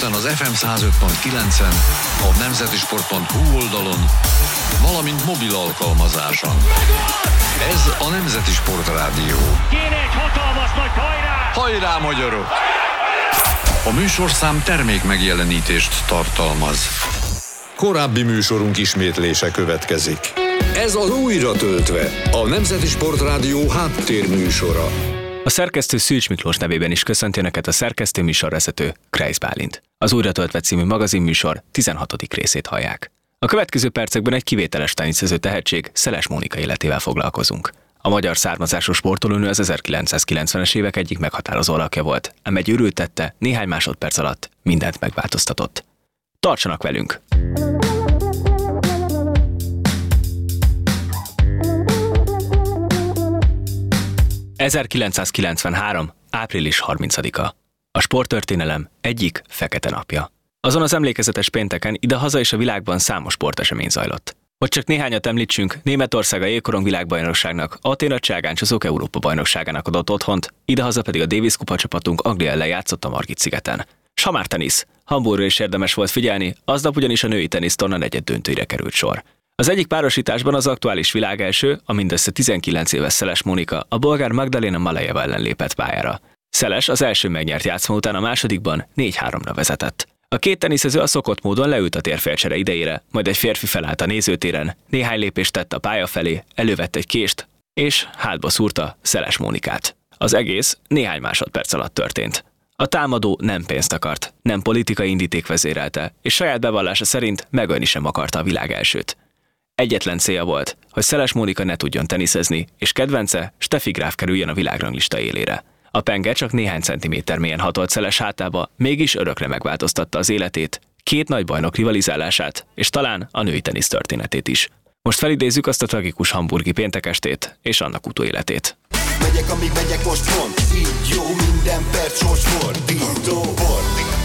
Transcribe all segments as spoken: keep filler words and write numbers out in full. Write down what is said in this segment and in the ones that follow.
délután az ef em száz öt pont kilencen, a nemzetisport pont hu oldalon, valamint mobil alkalmazáson. Ez a Nemzeti Sport Rádió. Kéne egy hatalmas nagy hajrá! Hajrá, magyarok! A műsorszám termék megjelenítést tartalmaz. Korábbi műsorunk ismétlése következik. Ez az Újra töltve, a Nemzeti Sport Rádió háttérműsora. A szerkesztő Szűcs Miklós nevében is köszönti Önöket a szerkesztő műsorvezető Kreisz Bálint. Az Újra töltve című magazinműsor tizenhatodik részét hallják. A következő percekben egy kivételes teniszező tehetség, Szeles Mónika életével foglalkozunk. A magyar származású sportolónő az ezerkilencszázkilencvenes évek egyik meghatározó alakja volt, ám egy őrült tette néhány másodperc alatt mindent megváltoztatott. Tartsanak velünk! ezerkilencszázkilencvenhárom. április harmincadika. A sporttörténelem egyik fekete napja. Azon az emlékezetes pénteken idehaza és a világban számos sportesemény zajlott. Hogy csak néhányat említsünk, Németország a jégkorong világbajnokságnak, Atén a cselgáncsozók Európa-bajnokságának adott otthont, idehaza pedig a Davis kupa csapatunk Anglia ellen játszott a Margit-szigeten. S ha már tenisz, Hamburgra is érdemes volt figyelni, aznap ugyanis a női tenisztorna negyed döntőire került sor. Az egyik párosításban az aktuális világelső, a mindössze tizenkilenc éves Szeles Mónika a bolgár Magdalena Malejeva ellen lépett pályára. Szeles az első megnyert játszma után a másodikban négy-háromra vezetett. A két teniszező a szokott módon leült a térfélcsere idejére, majd egy férfi felállt a nézőtéren, néhány lépést tett a pálya felé, elővett egy kést, és hátba szúrta Szeles Mónikát. Az egész néhány másodperc alatt történt. A támadó nem pénzt akart, nem politikai indíték vezérelte, és saját bevallása szerint megölni sem akarta a világelsőt. Egyetlen célja volt, hogy Szeles Mónika ne tudjon teniszezni, és kedvence Steffi Graf kerüljön a világranglista élére. A penge csak néhány centiméter mélyen hatolt Szeles hátába, mégis örökre megváltoztatta az életét, két nagy bajnok rivalizálását, és talán a női tenisz történetét is. Most felidézzük azt a tragikus hamburgi péntekestét és annak utóéletét. Megyek, amíg megyek, most pont, így jó, minden perc sorsfordító volt.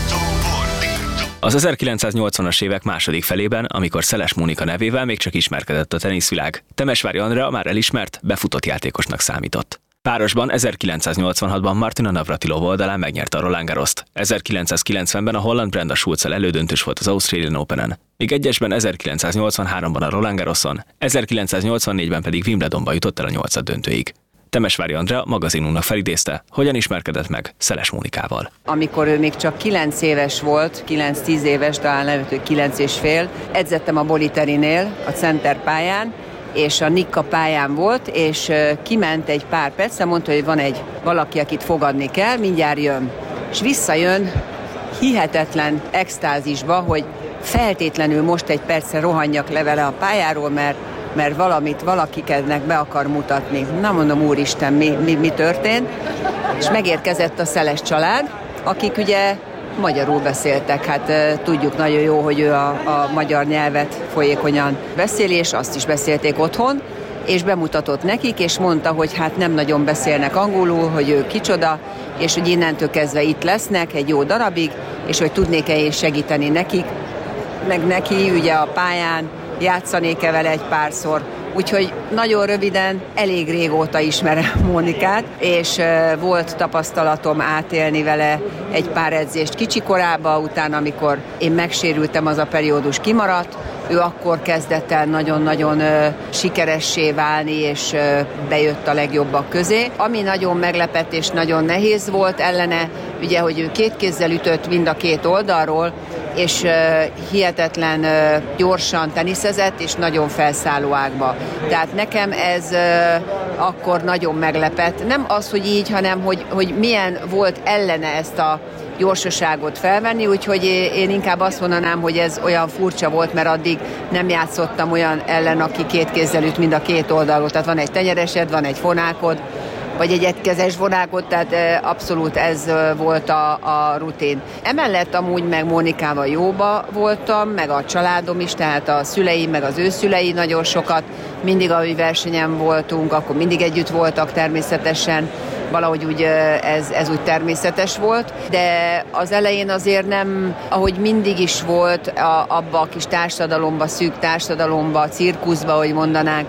Az ezerkilencszáznyolcvanas évek második felében, amikor Szeles Mónika nevével még csak ismerkedett a teniszvilág, Temesvári Andrea már elismert, befutott játékosnak számított. Párosban ezerkilencszáznyolcvanhatban Martina Navratilova oldalán megnyerte a Roland Garrost, ezerkilencszázkilencvenben a holland Brenda Schulzzel elődöntős volt az Australian Openen, míg egyesben ezerkilencszáznyolcvanháromban a Roland Garroson, ezerkilencszáznyolcvannégyben pedig Wimbledonba jutott el a nyolcad döntőig. Temesvári Andrea magazinunknak felidézte, hogyan ismerkedett meg Szeles Mónikával. Amikor ő még csak kilenc éves volt, kilenc-tíz éves, talán lehet, hogy kilenc és fél, edzettem a Bolitterinél, a center pályán, és a Nikka pályán volt, és kiment egy pár percre, mondta, hogy van egy valaki, akit fogadni kell, mindjárt jön. És visszajön hihetetlen extázisba, hogy feltétlenül most egy percre rohanjak le vele a pályáról, mert mert valamit valakikednek be akar mutatni. Na mondom, úristen, mi, mi, mi történt? És megérkezett a Szeles család, akik ugye magyarul beszéltek. Hát tudjuk nagyon jó, hogy ő a, a magyar nyelvet folyékonyan beszéli, és azt is beszélték otthon, és bemutatott nekik, és mondta, hogy hát nem nagyon beszélnek angolul, hogy ő kicsoda, és hogy innentől kezdve itt lesznek egy jó darabig, és hogy tudnék-e én segíteni nekik, meg neki ugye a pályán, játszanék-e vele egy párszor. Úgyhogy nagyon röviden, elég régóta ismerem Mónikát, és volt tapasztalatom átélni vele egy pár edzést kicsikorába, utána, amikor én megsérültem, az a periódus kimaradt, ő akkor kezdett el nagyon-nagyon sikeressé válni, és bejött a legjobbak közé. Ami nagyon meglepett és nagyon nehéz volt ellene, ugye, hogy ő két kézzel ütött mind a két oldalról, és uh, hihetetlen uh, gyorsan teniszezett, és nagyon felszálló ágba. Tehát nekem ez uh, akkor nagyon meglepett. Nem az, hogy így, hanem hogy, hogy milyen volt ellene ezt a gyorsaságot felvenni, úgyhogy én inkább azt mondanám, hogy ez olyan furcsa volt, mert addig nem játszottam olyan ellen, aki két kézzel üt mind a két oldalról. Tehát van egy tenyeresed, van egy fonákod, vagy egy egykezes vonákot, tehát abszolút ez volt a, a rutin. Emellett amúgy meg Mónikával jóba voltam, meg a családom is, tehát a szüleim, meg az ő szülei nagyon sokat, mindig ahogy versenyen voltunk, akkor mindig együtt voltak természetesen, valahogy úgy ez, ez úgy természetes volt, de az elején azért nem, ahogy mindig is volt a, abba a kis társadalomba, szűk társadalomba, cirkuszba, ahogy mondanánk,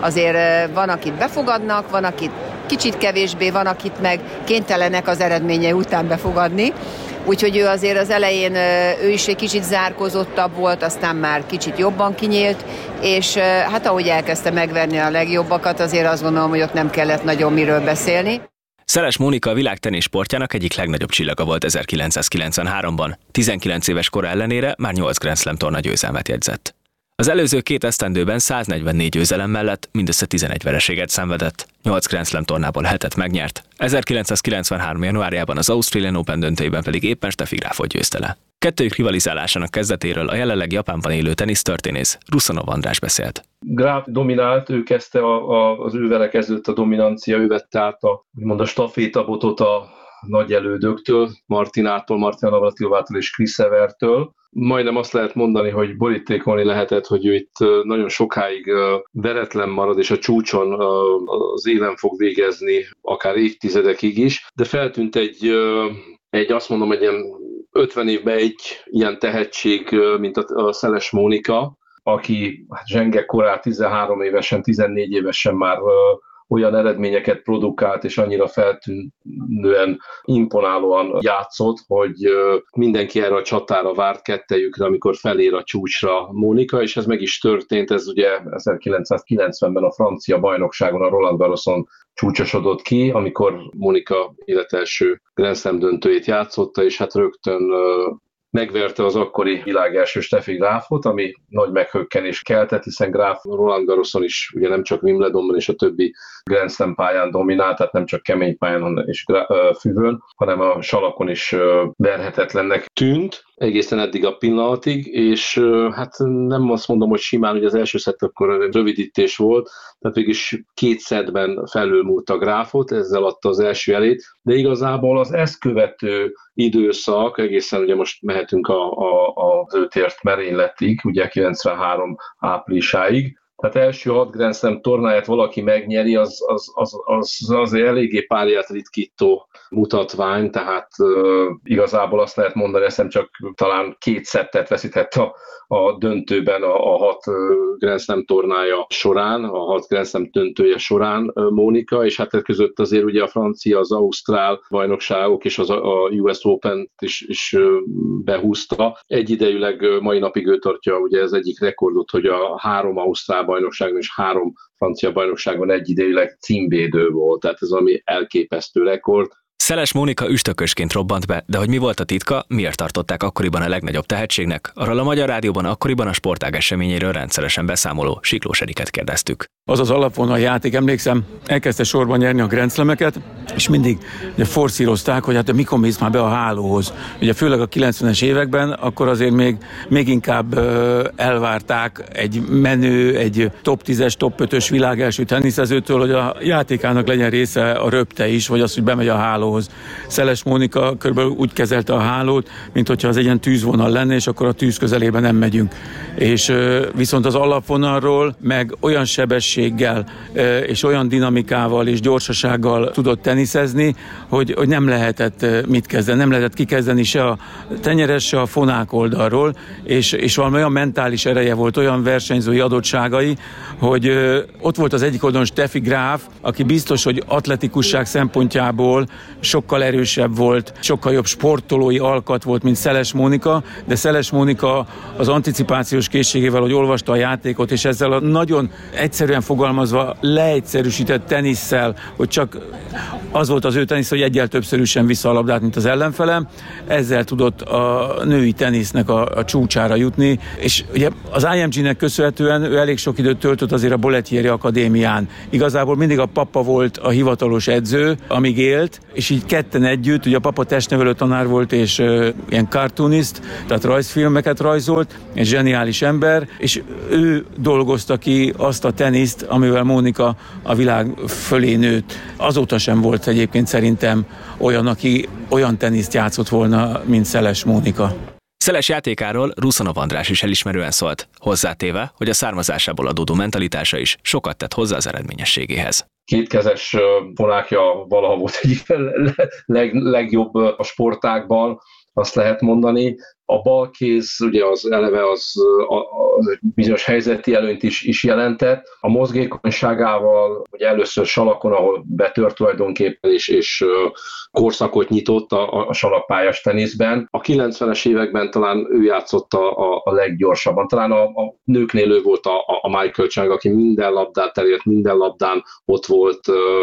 azért van, akit befogadnak, van, akit kicsit kevésbé, van, akit meg kénytelenek az eredménye után befogadni. úgyhogy ő azért az elején ő is egy kicsit zárkózottabb volt, aztán már kicsit jobban kinyílt, és hát ahogy elkezdte megverni a legjobbakat, azért azt gondolom, hogy ott nem kellett nagyon miről beszélni. Szeles Mónika a világ teniszsportjának egyik legnagyobb csillaga volt ezerkilencszázkilencvenháromban. tizenkilenc éves kora ellenére már nyolc Grand Slam torna győzelmet jegyzett. Az előző két esztendőben száznegyvennégy győzelem mellett mindössze tizenegy vereséget szenvedett, nyolc Grand Slam tornából hetet megnyert, ezerkilencszázkilencvenhárom januárjában az Australian Open döntőjében pedig éppen Steffi Grafot győzte le. Kettőjük rivalizálásának kezdetéről a jelenleg Japánban élő tenisztörténész Ruszanov András beszélt. Graf dominált, ő kezdte a, a, az ő vele kezdődött a dominancia, ő vette át a, úgymond a stafétabotot a nagy elődöktől, Martinától, Martina Navratilovától és Chris Evertől. Majdnem azt lehet mondani, hogy borítékolni lehetett, hogy ő itt nagyon sokáig veretlen marad, és a csúcson az élen fog végezni, akár évtizedekig is, de feltűnt egy, egy azt mondom, egy ilyen ötven évben egy ilyen tehetség, mint a Szeles Mónika, aki hát zsenge korán tizenhárom évesen, tizennégy évesen már olyan eredményeket produkált, és annyira feltűnően, imponálóan játszott, hogy mindenki erre a csatára várt kettejükre, amikor felér a csúcsra Mónika, és ez meg is történt, ez ugye ezerkilencszázkilencvenben a francia bajnokságon, a Roland Garroson csúcsosodott ki, amikor Mónika életelső Grand Slam döntőjét játszotta, és hát rögtön megverte az akkori világ első Steffi Grafot, ami nagy meghökkenést keltett, hiszen Graf Roland Garroson is ugye nem csak Wimbledonban és a többi Grand Slam pályán dominált, tehát nem csak kemény pályán és füvön, hanem a salakon is verhetetlennek tűnt, egészen eddig a pillanatig, és hát nem azt mondom, hogy simán, hogy az első szett akkor rövidítés volt, tehát végülis két szettben felülmúlta Grafot, ezzel adta az első elét, de igazából az ezt követő időszak, egészen ugye most mehetünk a, a, az őt ért merényletig, ugye kilencvenhárom áprilisáig, tehát első hat Grand Slam tornáját valaki megnyeri, az, az, az, az azért eléggé párját ritkító mutatvány, tehát uh, igazából azt lehet mondani, eszem csak talán két szettet veszített a, a döntőben a, a hat uh, Grand Slam tornája során, a hat Grand Slam döntője során uh, Mónika, és hát között azért ugye a francia, az ausztrál bajnokságok és az, a U S Open is, is uh, behúzta. Egyidejűleg uh, mai napig ő tartja ugye ez egyik rekordot, hogy a három ausztrál bajnokságon és három francia bajnokságon egyidejűleg címvédő volt, tehát ez ami elképesztő rekord. Szeles Mónika üstökösként robbant be, de hogy mi volt a titka, miért tartották akkoriban a legnagyobb tehetségnek, arról a Magyar Rádióban akkoriban a sportág eseményéről rendszeresen beszámoló Siklós Eriket kérdeztük. Az az alapvonal játék, emlékszem, elkezdte sorban nyerni a Grand Slameket, és mindig ugye forszírozták, hogy hát mikor mész már be a hálóhoz. Ugye főleg a kilencvenes években, akkor azért még, még inkább ö, elvárták egy menő, egy top tízes, top ötös világ első teniszezőtől, hogy a játékának legyen része a röpte is, vagy az, hogy bemegy a hálóhoz. Szeles Mónika körülbelül úgy kezelte a hálót, mint hogyha az egy ilyen tűzvonal lenne, és akkor a tűz közelébe nem megyünk. És ö, viszont az alapvonalról meg olyan sebességgel ö, és olyan dinamikával és gyorsasággal tudott teniszezni, hogy, hogy nem lehetett mit kezdeni, nem lehetett kikezdeni se a tenyeres, se a fonák oldalról, és, és valami olyan mentális ereje volt, olyan versenyzői adottságai, hogy ö, ott volt az egyik oldalon Steffi Graf, aki biztos, hogy atletikusság szempontjából sokkal erősebb volt, sokkal jobb sportolói alkat volt, mint Szeles Mónika, de Szeles Mónika az anticipációs készségével, hogy olvasta a játékot, és ezzel a nagyon egyszerűen fogalmazva leegyszerűsített tenisszel, hogy csak az volt az ő tenisz, hogy egyel többször sem vissza a labdát, mint az ellenfele, ezzel tudott a női tenisznek a, a csúcsára jutni, és ugye az I M G-nek köszönhetően ő elég sok időt töltött azért a Bollettieri Akadémián. Igazából mindig a papa volt a hivatalos edző, amíg élt, és így ketten együtt, ugye a papa testnevelő tanár volt, és uh, ilyen cartoonist, tehát rajzfilmeket rajzolt, egy zseniális ember, és ő dolgozta ki azt a teniszt, amivel Mónika a világ fölé nőtt. Azóta sem volt egyébként szerintem olyan, aki olyan teniszt játszott volna, mint Szeles Mónika. Szeles játékáról Ruszanov András is elismerően szólt, hozzátéve, hogy a származásából adódó mentalitása is sokat tett hozzá az eredményességéhez. Kétkezes fonákja valaha volt egyik leg, legjobb a sportágban, azt lehet mondani. A balkéz ugye az eleve az a, a bizonyos helyzeti előnyt is, is jelentett. A mozgékonyságával ugye először salakon, ahol betört tulajdonképpen, és, és korszakot nyitott a, a salakpályás teniszben. A kilencvenes években talán ő játszott a, a, a leggyorsabban. Talán a, a nőknél ő volt a, a Michael Chang, aki minden labdát elért, minden labdán ott volt,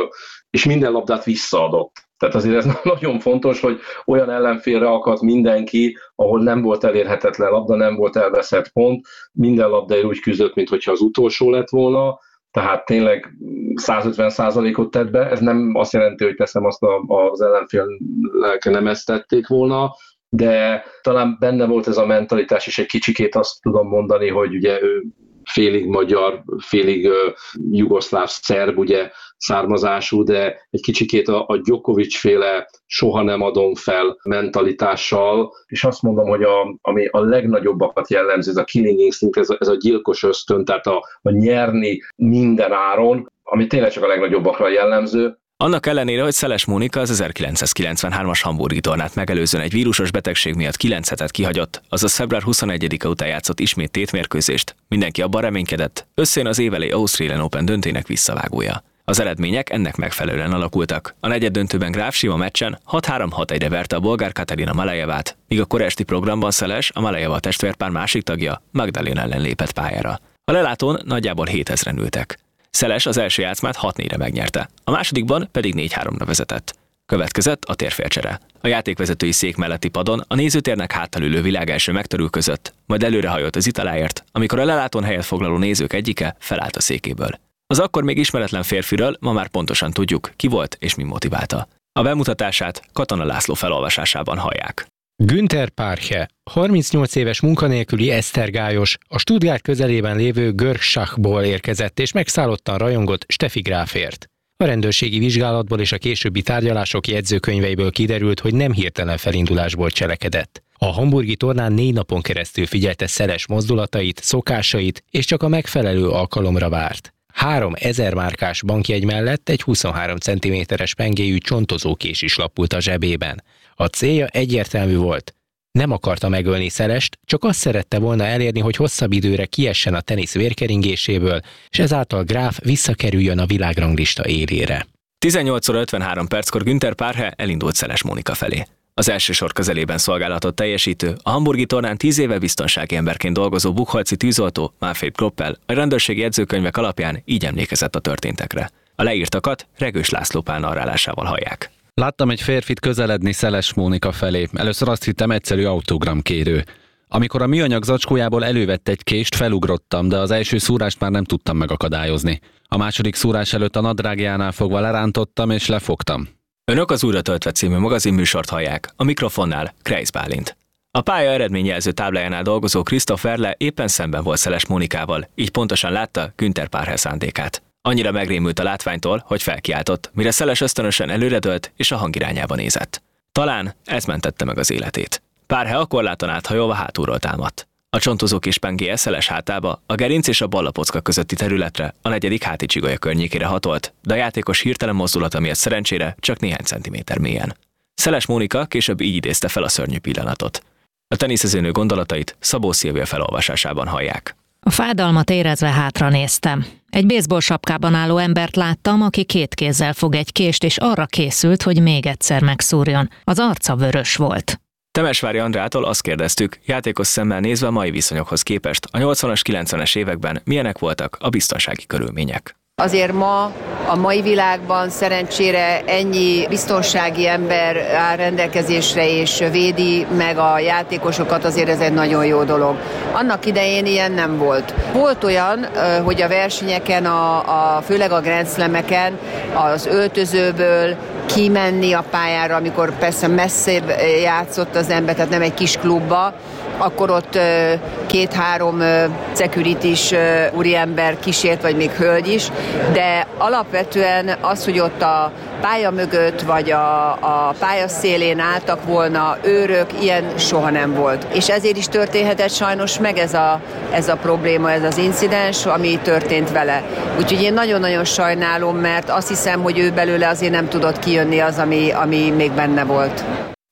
és minden labdát visszaadott. Tehát azért ez nagyon fontos, hogy olyan ellenfélre akadt mindenki, ahol nem volt elérhetetlen labda, nem volt elveszett pont, minden labdáért úgy küzdött, mintha az utolsó lett volna, tehát tényleg százötven százalékot tett be, ez nem azt jelenti, hogy teszem azt az ellenfélnek nem ezt tették volna, de talán benne volt ez a mentalitás, és egy kicsikét azt tudom mondani, hogy ugye ő félig magyar, félig uh, jugoszláv, szerb ugye származású, de egy kicsikét a, a Djokovic-féle soha nem adom fel mentalitással, és azt mondom, hogy a, ami a legnagyobbakat jellemzi, ez a killing instinct, ez a, ez a gyilkos ösztön, tehát a, a nyerni minden áron, ami tényleg csak a legnagyobbakra jellemző. Annak ellenére, hogy Szeles Mónika az ezerkilencszázkilencvenhármas hamburgi tornát megelőzően egy vírusos betegség miatt kilenc hetet kihagyott, azaz február huszonegyedike után játszott ismét tétmérkőzést, mindenki abban reménykedett, összejön az évelei Australian Open döntének visszavágója. Az eredmények ennek megfelelően alakultak. A negyeddöntőben Graf Sima meccsen hat három hat egyre verte a bolgár Katerina Malejevát, míg a koreesti programban Szeles, a Malejeva testvérpár másik tagja, Magdalena ellen lépett pályára. A lelátón nagyjából hétezren ültek. Szeles az első játszmát hat négyre megnyerte, a másodikban pedig négy háromra vezetett. Következett a térfélcsere. A játékvezetői szék melletti padon a nézőtérnek háttal ülő világ első megtörülközött, majd előrehajolt az italáért, amikor a lelátón helyet foglaló nézők egyike felállt a székéből. Az akkor még ismeretlen férfiről ma már pontosan tudjuk, ki volt és mi motiválta. A bemutatását Katona László felolvasásában hallják. Günther Párche, harmincnyolc éves munkanélküli esztergályos, a Stuttgart közelében lévő Görschachból érkezett és megszállottan rajongott Steffi Grafért. A rendőrségi vizsgálatból és a későbbi tárgyalások jegyzőkönyveiből kiderült, hogy nem hirtelen felindulásból cselekedett. A hamburgi tornán négy napon keresztül figyelte Szeles mozdulatait, szokásait, és csak a megfelelő alkalomra várt. Három ezer márkás bankjegy mellett egy huszonhárom centiméteres pengéjű csontozókés is lapult a zsebében. A célja egyértelmű volt. Nem akarta megölni Szelest, csak azt szerette volna elérni, hogy hosszabb időre kiessen a tenisz vérkeringéséből, és ezáltal Graf visszakerüljön a világranglista élére. tizennyolc óra ötvenhárom perckor Günther Párche elindult Szeles Mónika felé. Az első sor közelében szolgálatot teljesítő, a hamburgi tornán tíz éve biztonsági emberként dolgozó buchholzi tűzoltó Manfred Kloppel a rendőrségi jegyzőkönyvek alapján így emlékezett a történtekre. A leírtakat Regős László Pál narrálásával hallják. Láttam egy férfit közeledni Szeles Mónika felé. Először azt hittem, egyszerű autogramkérő. Amikor a műanyag zacskójából elővett egy kést, felugrottam, de az első szúrást már nem tudtam megakadályozni. A második szúrás előtt a nadrágjánál fogva lerántottam és lefogtam. Önök az Újra töltve című magazinműsort hallják, a mikrofonnál Kreisz Bálint. A pálya eredményjelző táblájánál dolgozó Christoph Werle éppen szemben volt Szeles Mónikával, így pontosan látta Günther Párche szándékát. Annyira megrémült a látványtól, hogy felkiáltott, mire Szeles ösztönösen előredőlt és a hang irányába nézett. Talán ez mentette meg az életét. Párche a korláton áthajolva hátulról támadt. A csontozó kis pengéje Szeles hátába, a gerinc és a ballapocka közötti területre, a negyedik háti csigolya környékére hatolt, de a játékos hirtelen mozdulata miatt szerencsére csak néhány centiméter mélyen. Szeles Mónika később így idézte fel a szörnyű pillanatot. A teniszezőnő gondolatait Szabó Szilvia felolvasásában hallják. A fájdalmat érezve hátra néztem. Egy baseball sapkában álló embert láttam, aki két kézzel fog egy kést, és arra készült, hogy még egyszer megszúrjon. Az arca vörös volt. Temesvári Andrától azt kérdeztük, játékos szemmel nézve a mai viszonyokhoz képest a nyolcvanas, kilencvenes években milyenek voltak a biztonsági körülmények. Azért ma a mai világban szerencsére ennyi biztonsági ember áll rendelkezésre és védi meg a játékosokat, azért ez egy nagyon jó dolog. Annak idején ilyen nem volt. Volt olyan, hogy a versenyeken, a, a, főleg a Grand Slameken az öltözőből kimenni a pályára, amikor persze messzebb játszott az ember, tehát nem egy kis klubba, akkor ott két-három security-s úriember kísért, vagy még hölgy is, de alapvetően az, hogy ott a pálya mögött, vagy a, a pálya szélén álltak volna őrök, ilyen soha nem volt. És ezért is történhetett sajnos meg ez a, ez a probléma, ez az incidens, ami történt vele. Úgyhogy én nagyon-nagyon sajnálom, mert azt hiszem, hogy ő belőle azért nem tudott kijönni az, ami, ami még benne volt.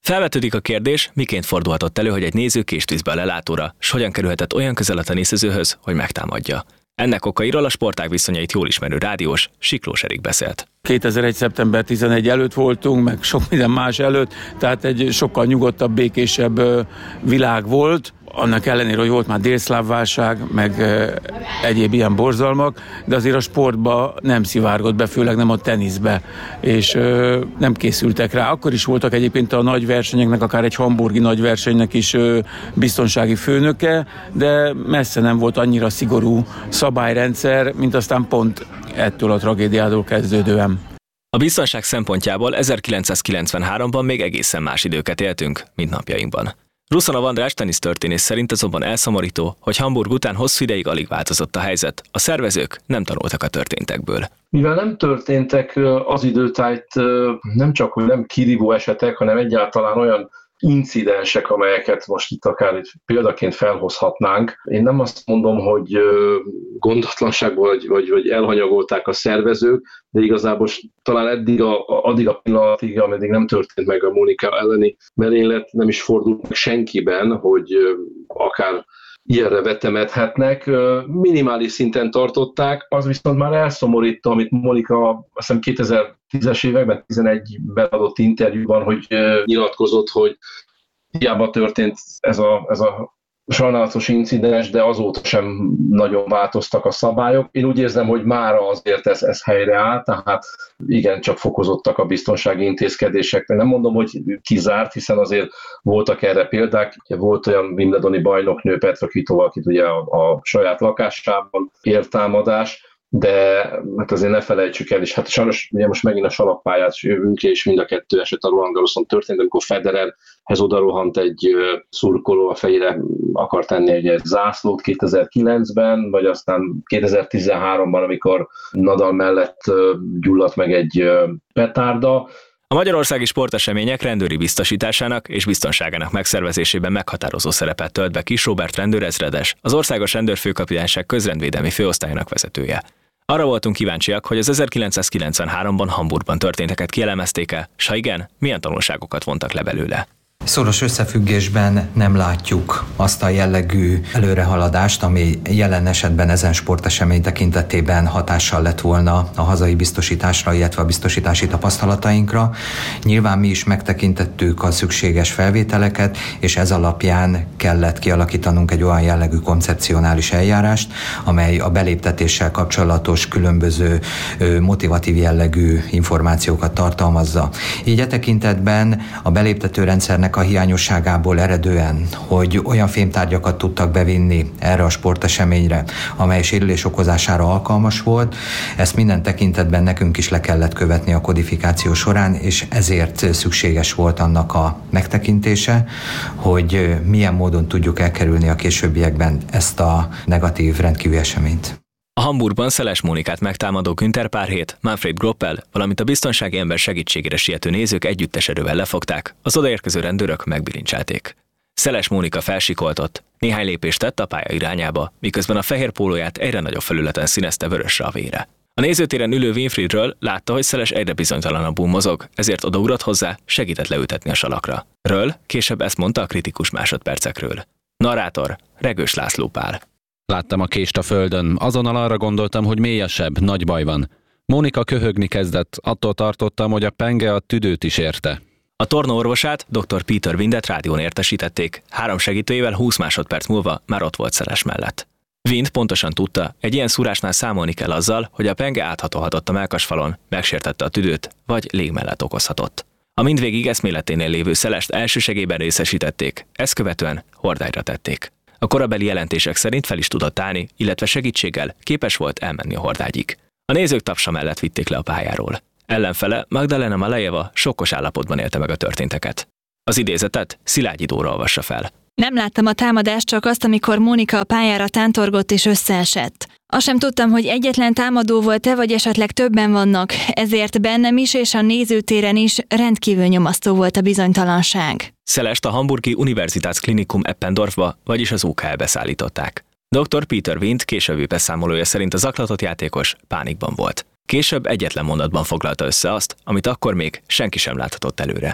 Felvetődik a kérdés, miként fordulhatott elő, hogy egy néző kést víz be a lelátóra, s hogyan kerülhetett olyan közel a teniszezőhöz, hogy megtámadja. Ennek okairól a sportág viszonyait jól ismerő rádiós Siklós Erik beszélt. kétezer-egy. szeptember tizenegy előtt voltunk, meg sok minden más előtt, tehát egy sokkal nyugodtabb, békésebb világ volt. Annak ellenére, hogy volt már délszláv válság, meg egyéb ilyen borzalmak, de azért a sportba nem szivárgott be, főleg nem a teniszbe, és nem készültek rá. Akkor is voltak egyébként a nagy versenyeknek, akár egy hamburgi nagy versenynek is biztonsági főnöke, de messze nem volt annyira szigorú szabályrendszer, mint aztán pont ettől a tragédiától kezdődően. A biztonság szempontjából ezerkilencszázkilencvenháromban még egészen más időket éltünk, mint napjainkban. Ruszanov András tenisztörténész szerint azonban elszomorító, hogy Hamburg után hosszú ideig alig változott a helyzet. A szervezők nem tanultak a történtekből. Mivel nem történtek az időtájt, nem csak hogy nem kirívó esetek, hanem egyáltalán olyan incidensek, amelyeket most itt akár példaként felhozhatnánk. Én nem azt mondom, hogy gondatlanságból vagy, vagy, vagy elhanyagolták a szervezők, de igazából talán eddig a, addig a pillanatig, ameddig nem történt meg a Monika elleni merénylet, nem is fordult meg senkiben, hogy akár ilyenre vetemedhetnek. Minimális szinten tartották, az viszont már elszomorító, amit Monika azt hiszem kétezer-tízes években, tizenegyben adott interjúban, hogy nyilatkozott, hogy hiába történt ez a, ez a sajnálatos incidens, de azóta sem nagyon változtak a szabályok. Én úgy érzem, hogy mára azért ez, ez helyreáll, tehát igen, csak fokozottak a biztonsági intézkedések. Nem mondom, hogy kizárt, hiszen azért voltak erre példák. Volt olyan wimbledoni bajnoknő, Petra Kvitova, akit ugye a, a saját lakásában ért támadás, de hát azért ne felejtsük el, és hát sajnos ugye most megint a salakpályát jövünk, és mind a kettő eset a Roland Garroson történt, amikor Federerhez odarohant egy szurkoló, a fejére akar tenni egy zászlót kétezer-kilencben, vagy aztán kétezer-tizenháromban, amikor Nadal mellett gyulladt meg egy petárda. A magyarországi sportesemények rendőri biztosításának és biztonságának megszervezésében meghatározó szerepet tölt be Kiss Róbert rendőrezredes, az Országos Rendőrfőkapitányság közrendvédelmi főosztályának vezetője. Arra voltunk kíváncsiak, hogy az ezerkilencszázkilencvenháromban Hamburgban történteket kielemezték-e, s ha igen, milyen tanulságokat vontak le belőle. Szoros összefüggésben nem látjuk azt a jellegű előrehaladást, ami jelen esetben ezen sportesemény tekintetében hatással lett volna a hazai biztosításra, illetve a biztosítási tapasztalatainkra. Nyilván mi is megtekintettük a szükséges felvételeket, és ez alapján kellett kialakítanunk egy olyan jellegű koncepcionális eljárást, amely a beléptetéssel kapcsolatos különböző motivatív jellegű információkat tartalmazza. Így e tekintetben a beléptető rendszernek a hiányosságából eredően, hogy olyan fémtárgyakat tudtak bevinni erre a sporteseményre, amely sérülés okozására alkalmas volt, ezt minden tekintetben nekünk is le kellett követni a kodifikáció során, és ezért szükséges volt annak a megtekintése, hogy milyen módon tudjuk elkerülni a későbbiekben ezt a negatív rendkívüli eseményt. A Hamburgban Szeles Mónikát megtámadó Günther Párhét, Manfred Groppel, valamint a biztonsági ember segítségére siető nézők együttes erővel lefogták, az odaérkező rendőrök megbilincselték. Szeles Mónika felsikoltott, néhány lépést tett a pálya irányába, miközben a fehér pólóját egyre nagyobb felületen színezte vörösre a vére. A nézőtéren ülő Winfriedről látta, hogy Szeles egyre bizonytalanabbul mozog, ezért odaugrott hozzá, segített leültetni a salakra. Ről később ezt mondta a kritikus másodpercekről. Narrátor Regős László Pál. Láttam a kést a földön, azonnal arra gondoltam, hogy mélyesebb, nagy baj van. Mónika köhögni kezdett, attól tartottam, hogy a penge a tüdőt is érte. A tornaorvosát, dr. Peter Windet rádión értesítették, három segítőjével húsz másodperc múlva már ott volt Szeles mellett. Wind pontosan tudta, egy ilyen szúrásnál számolni kell azzal, hogy a penge áthatolhatott a mellkasfalon, megsértette a tüdőt, vagy légmellet okozhatott. A mindvégig eszméleténél lévő Szelest elsősegélyben részesítették, ezt követően hordályra tették. A korabeli jelentések szerint fel is tudott állni, illetve segítséggel képes volt elmenni a hordágyig. A nézők tapsa mellett vitték le a pályáról. Ellenfele Magdalena Malejeva sokkos állapotban élte meg a történteket. Az idézetet Szilágyi Dóra olvassa fel. Nem láttam a támadást, csak azt, amikor Mónika a pályára tántorgott és összeesett. Azt sem tudtam, hogy egyetlen támadó volt-e, vagy esetleg többen vannak, ezért bennem is és a nézőtéren is rendkívül nyomasztó volt a bizonytalanság. Szelest a hamburgi Universitätsklinikum Eppendorfba, vagyis az u ká el-be szállították. doktor Peter Wind későbbi beszámolója szerint a zaklatott játékos pánikban volt. Később egyetlen mondatban foglalta össze azt, amit akkor még senki sem láthatott előre.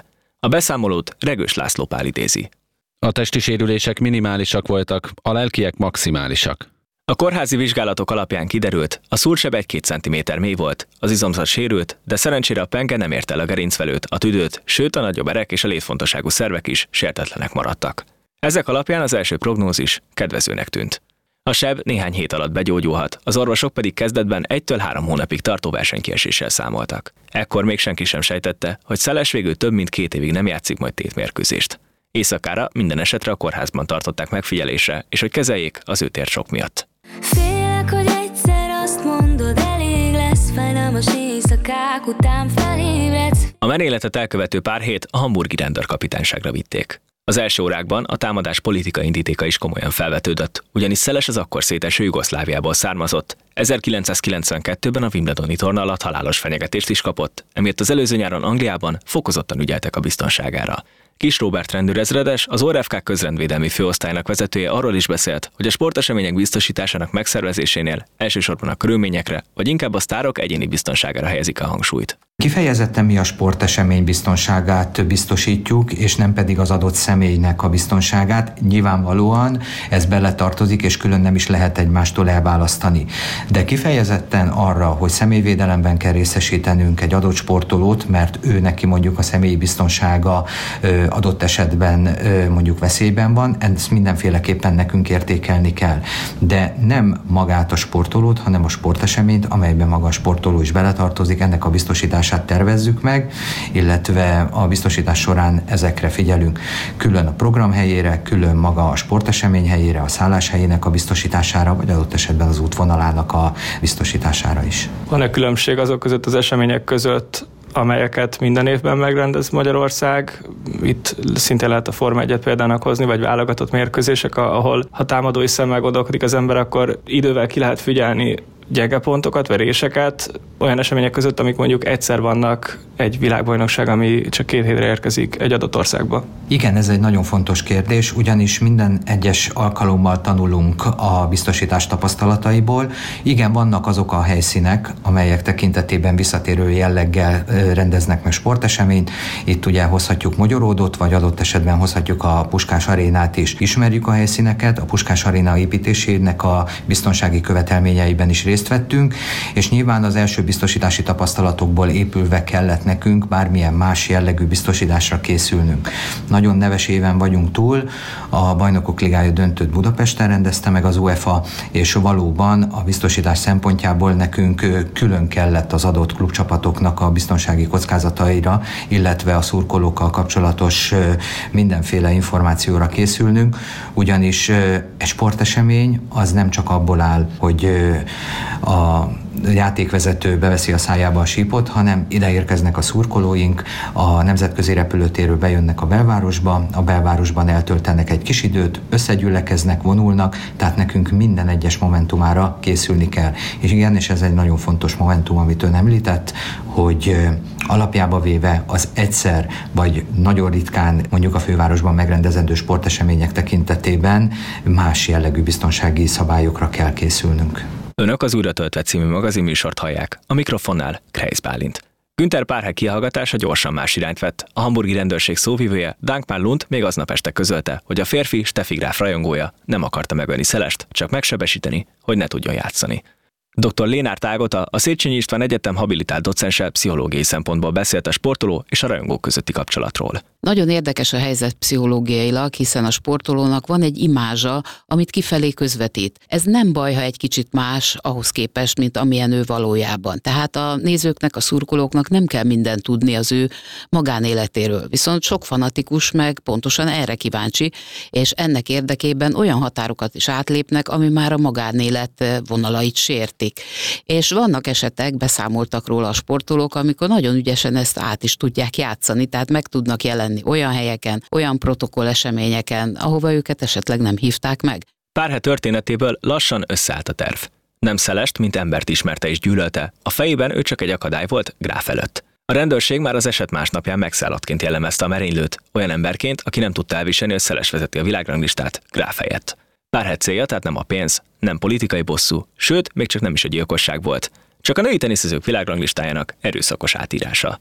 A beszámolót Regős László Pál idézi. A testi sérülések minimálisak voltak, a lelkiek maximálisak. A kórházi vizsgálatok alapján kiderült, a szúrseb egy-két centiméter mély volt, az izomzat sérült, de szerencsére a penge nem ért el a gerincvelőt, a tüdőt, sőt a nagyobb erek és a létfontosságú szervek is sértetlenek maradtak. Ezek alapján az első prognózis kedvezőnek tűnt. A seb néhány hét alatt begyógyulhat, az orvosok pedig kezdetben egytől három hónapig tartó versenykieséssel számoltak. Ekkor még senki sem sejtette, hogy Szeles végül több mint két évig nem játszik majd tétmérkőzést. Éjszakára minden esetre a kórházban tartották megfigyelésre, és hogy kezeljék az ő térsok miatt. Félek, hogy egyszer azt mondod, elég lesz, fájdalmas éjszakák után felébredsz. A merényletet elkövető pár hét a hamburgi rendőrkapitányságra vitték. Az első órákban a támadás politikai indítéka is komolyan felvetődött, ugyanis Szeles az akkor széteső Jugoszláviából származott. ezerkilencszázkilencvenkettőben a Wimbledoni torna alatt halálos fenyegetést is kapott, emiatt az előző nyáron Angliában fokozottan ügyeltek a biztonságára. Kis Róbert rendőrezredes, az o er ef ká közrendvédelmi főosztálynak vezetője arról is beszélt, hogy a sportesemények biztosításának megszervezésénél elsősorban a körülményekre, vagy inkább a sztárok egyéni biztonságára helyezik a hangsúlyt. Kifejezetten mi a sportesemény biztonságát biztosítjuk, és nem pedig az adott személynek a biztonságát. Nyilvánvalóan ez beletartozik, és külön nem is lehet egymástól elválasztani. De kifejezetten arra, hogy személyvédelemben kell részesítenünk egy adott sportolót, mert ő neki mondjuk a személyi biztonsága adott esetben mondjuk veszélyben van, ezt mindenféleképpen nekünk értékelni kell. De nem magát a sportolót, hanem a sporteseményt, amelyben maga a sportoló is beletartozik, ennek a biztosítását tervezzük meg, illetve a biztosítás során ezekre figyelünk. Külön a program helyére, külön maga a sportesemény helyére, a szállás helyének a biztosítására, vagy adott esetben az útvonalának a biztosítására is. Van-e különbség azok között az események között, amelyeket minden évben megrendez Magyarország? Itt szintén lehet a Forma egyet példának hozni, vagy válogatott mérkőzések, ahol ha támadói szemmel gondolkodik az ember, akkor idővel ki lehet figyelni gyenge pontokat, vagy réseket olyan események között, amik mondjuk egyszer vannak egy világbajnokság, ami csak két hétre érkezik egy adott országba. Igen, ez egy nagyon fontos kérdés, ugyanis minden egyes alkalommal tanulunk a biztosítás tapasztalataiból. Igen, vannak azok a helyszínek, amelyek tekintetében visszatérő jelleggel rendeznek meg sporteseményt. Itt ugye hozhatjuk Magyaródot, vagy adott esetben hozhatjuk a Puskás Arénát is. Ismerjük a helyszíneket, a Puskás Aréna építésének a biztonsági követelményeiben is részt vettünk, és nyilván az első biztosítási tapasztalatokból épülve kellett nekünk bármilyen más jellegű biztosításra készülnünk. Nagyon neves éven vagyunk túl, a Bajnokok Ligája döntőt Budapesten rendezte meg az UEFA, és valóban a biztosítás szempontjából nekünk külön kellett az adott klubcsapatoknak a biztonsági kockázataira, illetve a szurkolókkal kapcsolatos mindenféle információra készülnünk, ugyanis egy sportesemény az nem csak abból áll, hogy a játékvezető beveszi a szájába a sípot, hanem ide érkeznek a szurkolóink, a nemzetközi repülőtérről bejönnek a belvárosba, a belvárosban eltöltenek egy kis időt, összegyülekeznek, vonulnak, tehát nekünk minden egyes momentumára készülni kell. És igen, és ez egy nagyon fontos momentum, amit ön említett, hogy alapjába véve az egyszer, vagy nagyon ritkán mondjuk a fővárosban megrendezendő sportesemények tekintetében más jellegű biztonsági szabályokra kell készülnünk. Önök az Újra töltve című magazinműsort hallják, a mikrofonnál Kreisz Bálint. Günther Párhe kihallgatása gyorsan más irányt vett. A hamburgi rendőrség szóvivője Dankmar Lund még aznap este közölte, hogy a férfi Steffi Graf rajongója nem akarta megölni Szelest, csak megsebesíteni, hogy ne tudjon játszani. doktor Lénárt Ágota, a Széchenyi István Egyetem habilitált docense pszichológiai szempontból beszélt a sportoló és a rajongók közötti kapcsolatról. Nagyon érdekes a helyzet pszichológiailag, hiszen a sportolónak van egy imázsa, amit kifelé közvetít. Ez nem baj, ha egy kicsit más ahhoz képest, mint amilyen ő valójában. Tehát a nézőknek, a szurkolóknak nem kell mindent tudni az ő magánéletéről. Viszont sok fanatikus meg pontosan erre kíváncsi, és ennek érdekében olyan határokat is átlépnek, ami már a magánélet vonalait sértik. És vannak esetek, beszámoltak róla a sportolók, amikor nagyon ügyesen ezt át is tudják játszani, tehát meg tudnak jelenni olyan helyeken, olyan protokoll eseményeken, ahova őket esetleg nem hívták meg. Párhe történetéből lassan összeállt a terv. Nem Szelest, mint embert ismerte és gyűlölte, a fejében ő csak egy akadály volt Graf előtt. A rendőrség már az eset másnapján megszállottként jellemezte a merénylőt, olyan emberként, aki nem tudta elviselni, hogy Szeles vezeti a világranglistát Graf helyett. Párhe célja tehát nem a pénz, nem politikai bosszú, sőt, még csak nem is a gyilkosság volt, csak a női teniszezők világranglistájának erőszakos átírása.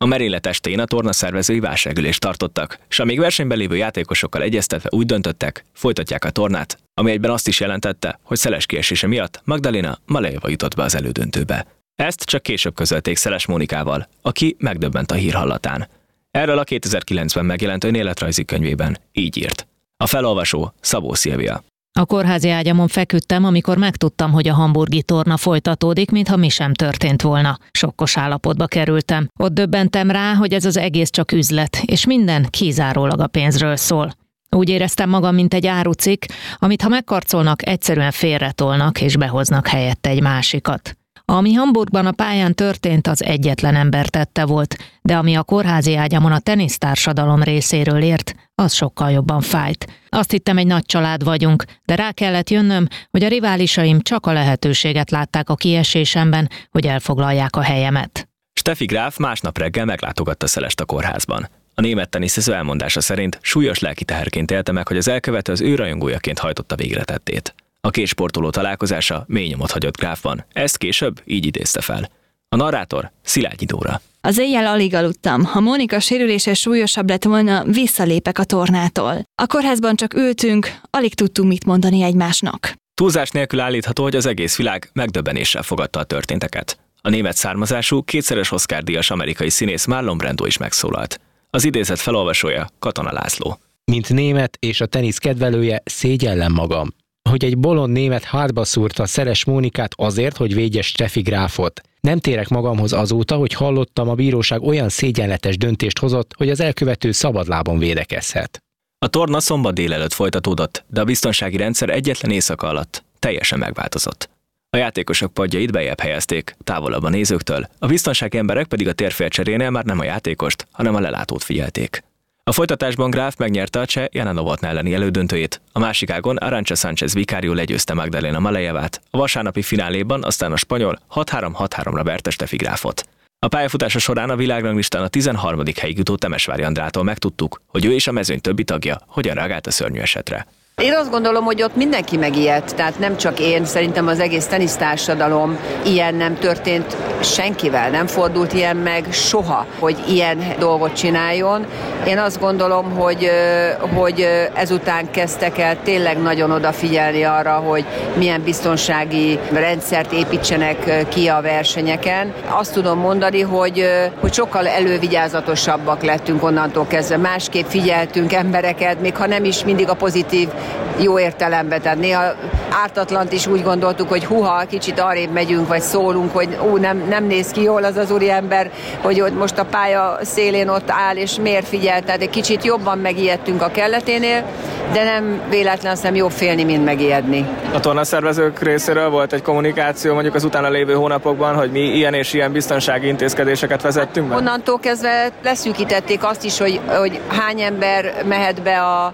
A merénylet estén a torna szervezői válságülést tartottak, és a még versenyben lévő játékosokkal egyeztetve úgy döntöttek, folytatják a tornát, ami egyben azt is jelentette, hogy Szeles kiesése miatt Magdalena Malejeva jutott be az elődöntőbe. Ezt csak később közölték Szeles Mónikával, aki megdöbbent a hír hallatán. Erről a kétezer-kilencben megjelent önéletrajzi könyvében így írt. A felolvasó Szabó Szilvia. A kórházi ágyamon feküdtem, amikor megtudtam, hogy a hamburgi torna folytatódik, mintha mi sem történt volna. Sokkos állapotba kerültem. Ott döbbentem rá, hogy ez az egész csak üzlet, és minden kizárólag a pénzről szól. Úgy éreztem magam, mint egy árucikk, amit ha megkarcolnak, egyszerűen félretolnak és behoznak helyette egy másikat. Ami Hamburgban a pályán történt, az egyetlen ember tette volt, de ami a kórházi ágyamon a tenisztársadalom részéről ért, az sokkal jobban fájt. Azt hittem, egy nagy család vagyunk, de rá kellett jönnöm, hogy a riválisaim csak a lehetőséget látták a kiesésemben, hogy elfoglalják a helyemet. Steffi Graf másnap reggel meglátogatta Szelest a kórházban. A német teniszező elmondása szerint súlyos lelki teherként élte meg, hogy az elkövető az ő rajongójaként hajtotta végre tettét. A két sportoló találkozása mély nyomot hagyott Grafban. Ezt később így idézte fel. A narrátor Szilágyi Dóra. Az éjjel alig aludtam. Ha Mónika sérülése súlyosabb lett volna, visszalépek a tornától. A kórházban csak ültünk, alig tudtunk mit mondani egymásnak. Túlzás nélkül állítható, hogy az egész világ megdöbbenéssel fogadta a történteket. A német származású, kétszeres Oscar-díjas amerikai színész Marlon Brando is megszólalt. Az idézet felolvasója Katona László. Mint német és a tenisz kedvelője szégyellem magam, hogy egy bolond német hátba szúrta Szeles Mónikát azért, hogy védje Steffi Grafot. Nem térek magamhoz azóta, hogy hallottam, a bíróság olyan szégyenletes döntést hozott, hogy az elkövető szabadlábon védekezhet. A torna szombat délelőtt folytatódott, de a biztonsági rendszer egyetlen éjszaka alatt teljesen megváltozott. A játékosok padjait bejebb helyezték, távolabb a nézőktől, a biztonsági emberek pedig a térfélcserénél már nem a játékost, hanem a lelátót figyelték. A folytatásban Graf megnyerte a cseh Jana Novotná elleni elődöntőjét, a másik ágon Arantxa Sánchez Vicario legyőzte Magdalena Malejevát, a vasárnapi fináléban aztán a spanyol hat három hat háromra verte Steffi Grafot. A pályafutása során a világranglistán a tizenharmadik helyig jutó Temesvári Andrától megtudtuk, hogy ő és a mezőny többi tagja hogyan reagált a szörnyű esetre. Én azt gondolom, hogy ott mindenki megijedt, tehát nem csak én, szerintem az egész tenisztársadalom, ilyen nem történt senkivel, nem fordult ilyen meg soha, hogy ilyen dolgot csináljon. Én azt gondolom, hogy, hogy ezután kezdtek el tényleg nagyon odafigyelni arra, hogy milyen biztonsági rendszert építsenek ki a versenyeken. Azt tudom mondani, hogy, hogy sokkal elővigyázatosabbak lettünk onnantól kezdve, másképp figyeltünk embereket, még ha nem is mindig a pozitív jó értelemben, tehát néha ártatlant is úgy gondoltuk, hogy huha, kicsit arrébb megyünk, vagy szólunk, hogy ú, nem, nem néz ki jól az az úriember, hogy ott most a pálya szélén ott áll, és miért figyel, tehát egy kicsit jobban megijedtünk a kelleténél, de nem véletlen, azt hiszem jobb félni, mint megijedni. A tornaszervezők részéről volt egy kommunikáció mondjuk az utána lévő hónapokban, hogy mi ilyen és ilyen biztonsági intézkedéseket vezettünk be? Onnantól kezdve leszűkítették azt is, hogy, hogy hány ember mehet be a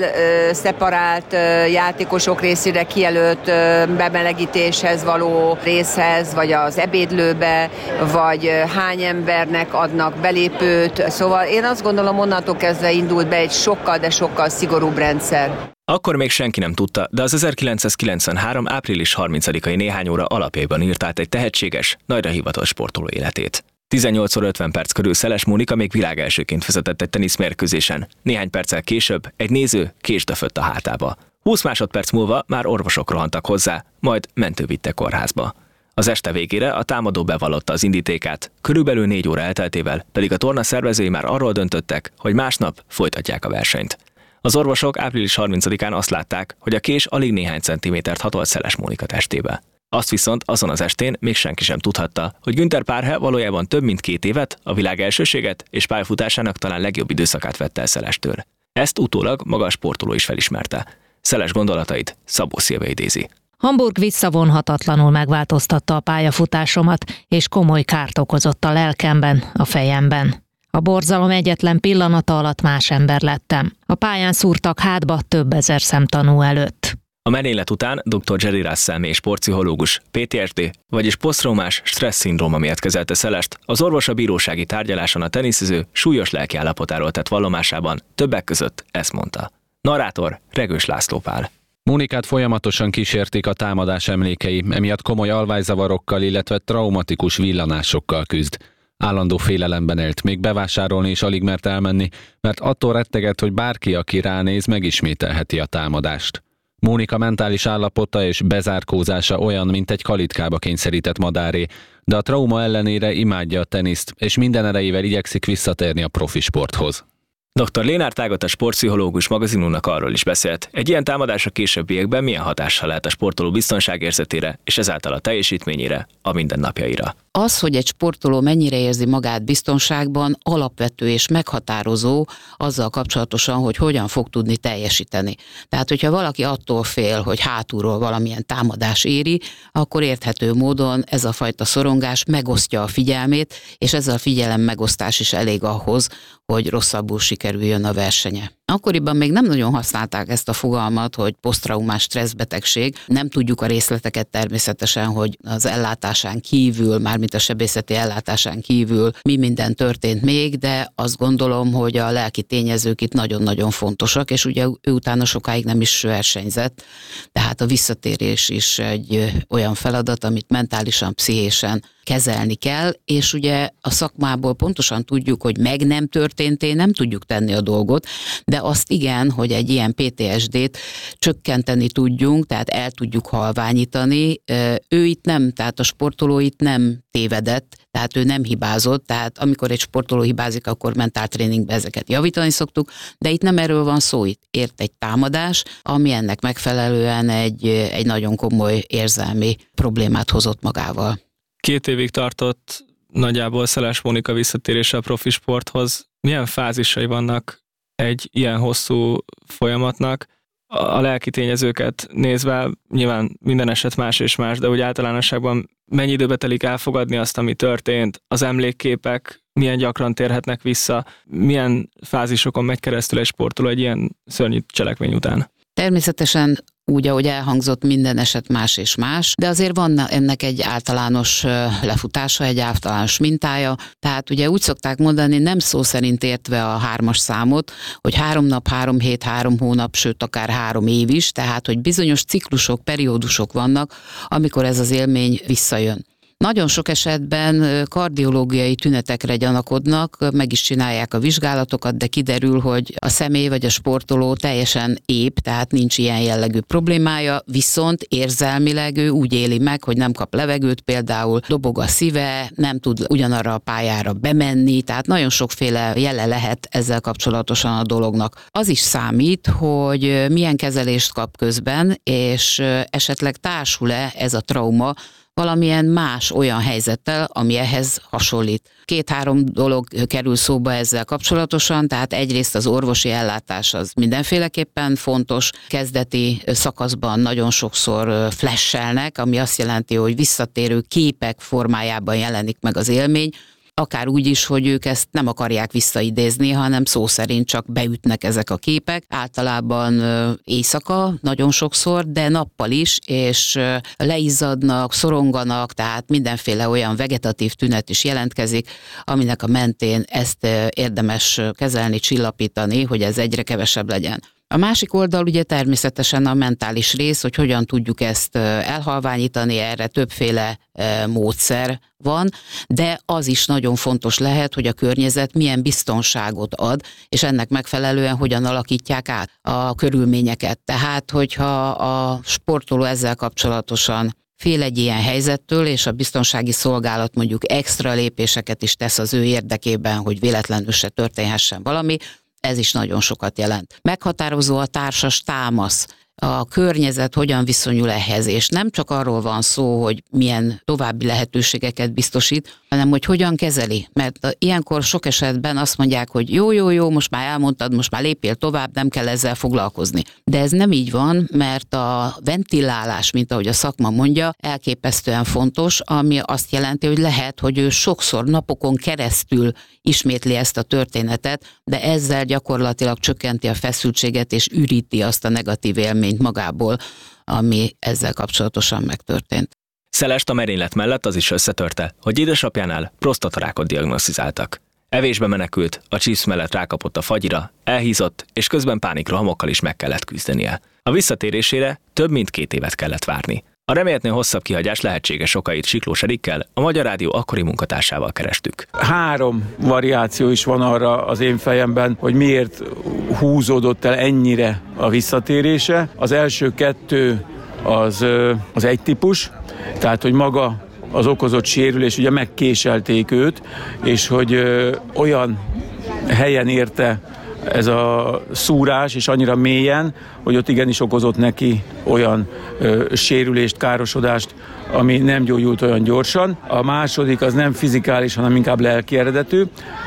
elszeparált játékosok részére kijelölt bemelegítéshez való részhez, vagy az ebédlőbe, vagy hány embernek adnak belépőt. Szóval én azt gondolom, onnantól kezdve indult be egy sokkal, de sokkal szigorúbb rendszer. Akkor még senki nem tudta, de az ezerkilencszázkilencvenhárom április harmincadikai néhány óra alapjaiban írt át egy tehetséges, nagyra hivatott sportoló életét. tizennyolc óra ötven perc körül Szeles Mónika még világelsőként vezetett egy teniszmérkőzésen. Néhány perccel később egy néző késdöfött a hátába. húsz másodperc múlva már orvosok rohantak hozzá, majd mentő vitte kórházba. Az este végére a támadó bevallotta az indítékát, körülbelül négy óra elteltével pedig a torna szervezői már arról döntöttek, hogy másnap folytatják a versenyt. Az orvosok április harmincadikán azt látták, hogy a kés alig néhány centimétert hatolt Szeles Mónika testébe. Azt viszont azon az estén még senki sem tudhatta, hogy Günther Párhe valójában több mint két évet, a világ elsőséget és pályafutásának talán legjobb időszakát vette el Szelestől. Ezt utólag maga a sportoló is felismerte. Szeles gondolatait Szabó Szilvia idézi. Hamburg visszavonhatatlanul megváltoztatta a pályafutásomat, és komoly kárt okozott a lelkemben, a fejemben. A borzalom egyetlen pillanata alatt más ember lettem. A pályán szúrtak hátba több ezer szemtanú előtt. A merénylet után dr. Jerry Russell mély sportpszichológus pé té es dé, vagyis posztraumás stressz-szindróma miatt kezelte Szelest, az orvos a bírósági tárgyaláson a teniszező súlyos lelkiállapotáról tett vallomásában többek között ezt mondta. Narrátor Regős László Pál. Mónikát folyamatosan kísérték a támadás emlékei, emiatt komoly alvályzavarokkal, illetve traumatikus villanásokkal küzd. Állandó félelemben élt, még bevásárolni is alig mert elmenni, mert attól rettegett, hogy bárki, aki ránéz, megismételheti a támadást. Mónika mentális állapota és bezárkózása olyan, mint egy kalitkába kényszerített madáré, de a trauma ellenére imádja a teniszt, és minden erejével igyekszik visszatérni a profi sporthoz. doktor Lénárt Ágota sportpszichológus magazinunknak arról is beszélt, egy ilyen támadás a későbbiekben milyen hatással lehet a sportoló biztonságérzetére és ezáltal a teljesítményére, a mindennapjaira. Az, hogy egy sportoló mennyire érzi magát biztonságban, alapvető és meghatározó azzal kapcsolatosan, hogy hogyan fog tudni teljesíteni. Tehát, hogyha valaki attól fél, hogy hátulról valamilyen támadás éri, akkor érthető módon ez a fajta szorongás megosztja a figyelmét, és ez a figyelem megosztás is elég ahhoz, hogy rosszabbul sikerüljön a versenye. Akkoriban még nem nagyon használták ezt a fogalmat, hogy posztraumás stresszbetegség. Nem tudjuk a részleteket természetesen, hogy az ellátásán kívül, mármint a sebészeti ellátásán kívül mi minden történt még, de azt gondolom, hogy a lelki tényezők itt nagyon-nagyon fontosak, és ugye ő utána sokáig nem is versenyzett, tehát a visszatérés is egy olyan feladat, amit mentálisan, pszichésen kezelni kell, és ugye a szakmából pontosan tudjuk, hogy meg nem történté, nem tudjuk tenni a dolgot, de azt igen, hogy egy ilyen pé té es dét csökkenteni tudjunk, tehát el tudjuk halványítani. Ő itt nem, tehát a sportoló itt nem tévedett, tehát ő nem hibázott, tehát amikor egy sportoló hibázik, akkor mentáltréningben ezeket javítani szoktuk, de itt nem erről van szó, itt ért egy támadás, ami ennek megfelelően egy, egy nagyon komoly érzelmi problémát hozott magával. Két évig tartott nagyjából Szeles Mónika visszatérése a profi sporthoz. Milyen fázisai vannak egy ilyen hosszú folyamatnak? A lelki tényezőket nézve nyilván minden eset más és más, de úgy általánosságban mennyi időbe telik elfogadni azt, ami történt, az emlékképek milyen gyakran térhetnek vissza, milyen fázisokon megy keresztül egy sportoló egy ilyen szörnyű cselekmény után? Természetesen úgy, ahogy elhangzott, minden eset más és más, de azért van ennek egy általános lefutása, egy általános mintája. Tehát ugye úgy szokták mondani, nem szó szerint értve a hármas számot, hogy három nap, három hét, három hónap, sőt akár három év is, tehát hogy bizonyos ciklusok, periódusok vannak, amikor ez az élmény visszajön. Nagyon sok esetben kardiológiai tünetekre gyanakodnak, meg is csinálják a vizsgálatokat, de kiderül, hogy a személy vagy a sportoló teljesen ép, tehát nincs ilyen jellegű problémája, viszont érzelmileg ő úgy éli meg, hogy nem kap levegőt, például dobog a szíve, nem tud ugyanarra a pályára bemenni, tehát nagyon sokféle jele lehet ezzel kapcsolatosan a dolognak. Az is számít, hogy milyen kezelést kap közben, és esetleg társul-e ez a trauma valamilyen más olyan helyzettel, ami ehhez hasonlít. Két-három dolog kerül szóba ezzel kapcsolatosan, tehát egyrészt az orvosi ellátás az mindenféleképpen fontos. Kezdeti szakaszban nagyon sokszor flashelnek, ami azt jelenti, hogy visszatérő képek formájában jelenik meg az élmény, akár úgy is, hogy ők ezt nem akarják visszaidézni, hanem szó szerint csak beütnek ezek a képek. Általában éjszaka nagyon sokszor, de nappal is, és leizzadnak, szoronganak, tehát mindenféle olyan vegetatív tünet is jelentkezik, aminek a mentén ezt érdemes kezelni, csillapítani, hogy ez egyre kevesebb legyen. A másik oldal ugye természetesen a mentális rész, hogy hogyan tudjuk ezt elhalványítani, erre többféle módszer van, de az is nagyon fontos lehet, hogy a környezet milyen biztonságot ad, és ennek megfelelően hogyan alakítják át a körülményeket. Tehát, hogyha a sportoló ezzel kapcsolatosan fél egy ilyen helyzettől, és a biztonsági szolgálat mondjuk extra lépéseket is tesz az ő érdekében, hogy véletlenül se történhessen valami, ez is nagyon sokat jelent. Meghatározó a társas támasz, a környezet hogyan viszonyul ehhez, és nem csak arról van szó, hogy milyen további lehetőségeket biztosít, hanem hogy hogyan kezeli. Mert ilyenkor sok esetben azt mondják, hogy jó, jó, jó, most már elmondtad, most már lépjél tovább, nem kell ezzel foglalkozni. De ez nem így van, mert a ventilálás, mint ahogy a szakma mondja, elképesztően fontos, ami azt jelenti, hogy lehet, hogy ő sokszor napokon keresztül ismétli ezt a történetet, de ezzel gyakorlatilag csökkenti a feszültséget és üríti azt a negatív élményt magából, ami ezzel kapcsolatosan megtörtént. Szelest a merénylet mellett az is összetörte, hogy édesapjánál prostatarákot diagnosztizáltak. Evésbe menekült, a csípsz mellett rákapott a fagyira, elhízott, és közben pánikrohamokkal is meg kellett küzdenie. A visszatérésére több mint két évet kellett várni. A reméltnél hosszabb kihagyás lehetséges okait Siklós Erikkel, a Magyar Rádió akkori munkatársával kerestük. Három variáció is van arra az én fejemben, hogy miért húzódott el ennyire a visszatérése. Az első kettő az, az egy típus, tehát hogy maga az okozott sérülés, ugye megkéselték őt, és hogy ö, olyan helyen érte ez a szúrás, és annyira mélyen, hogy ott igenis okozott neki olyan ö, sérülést, károsodást, ami nem gyógyult olyan gyorsan. A második az nem fizikális, hanem inkább lelki eredetű,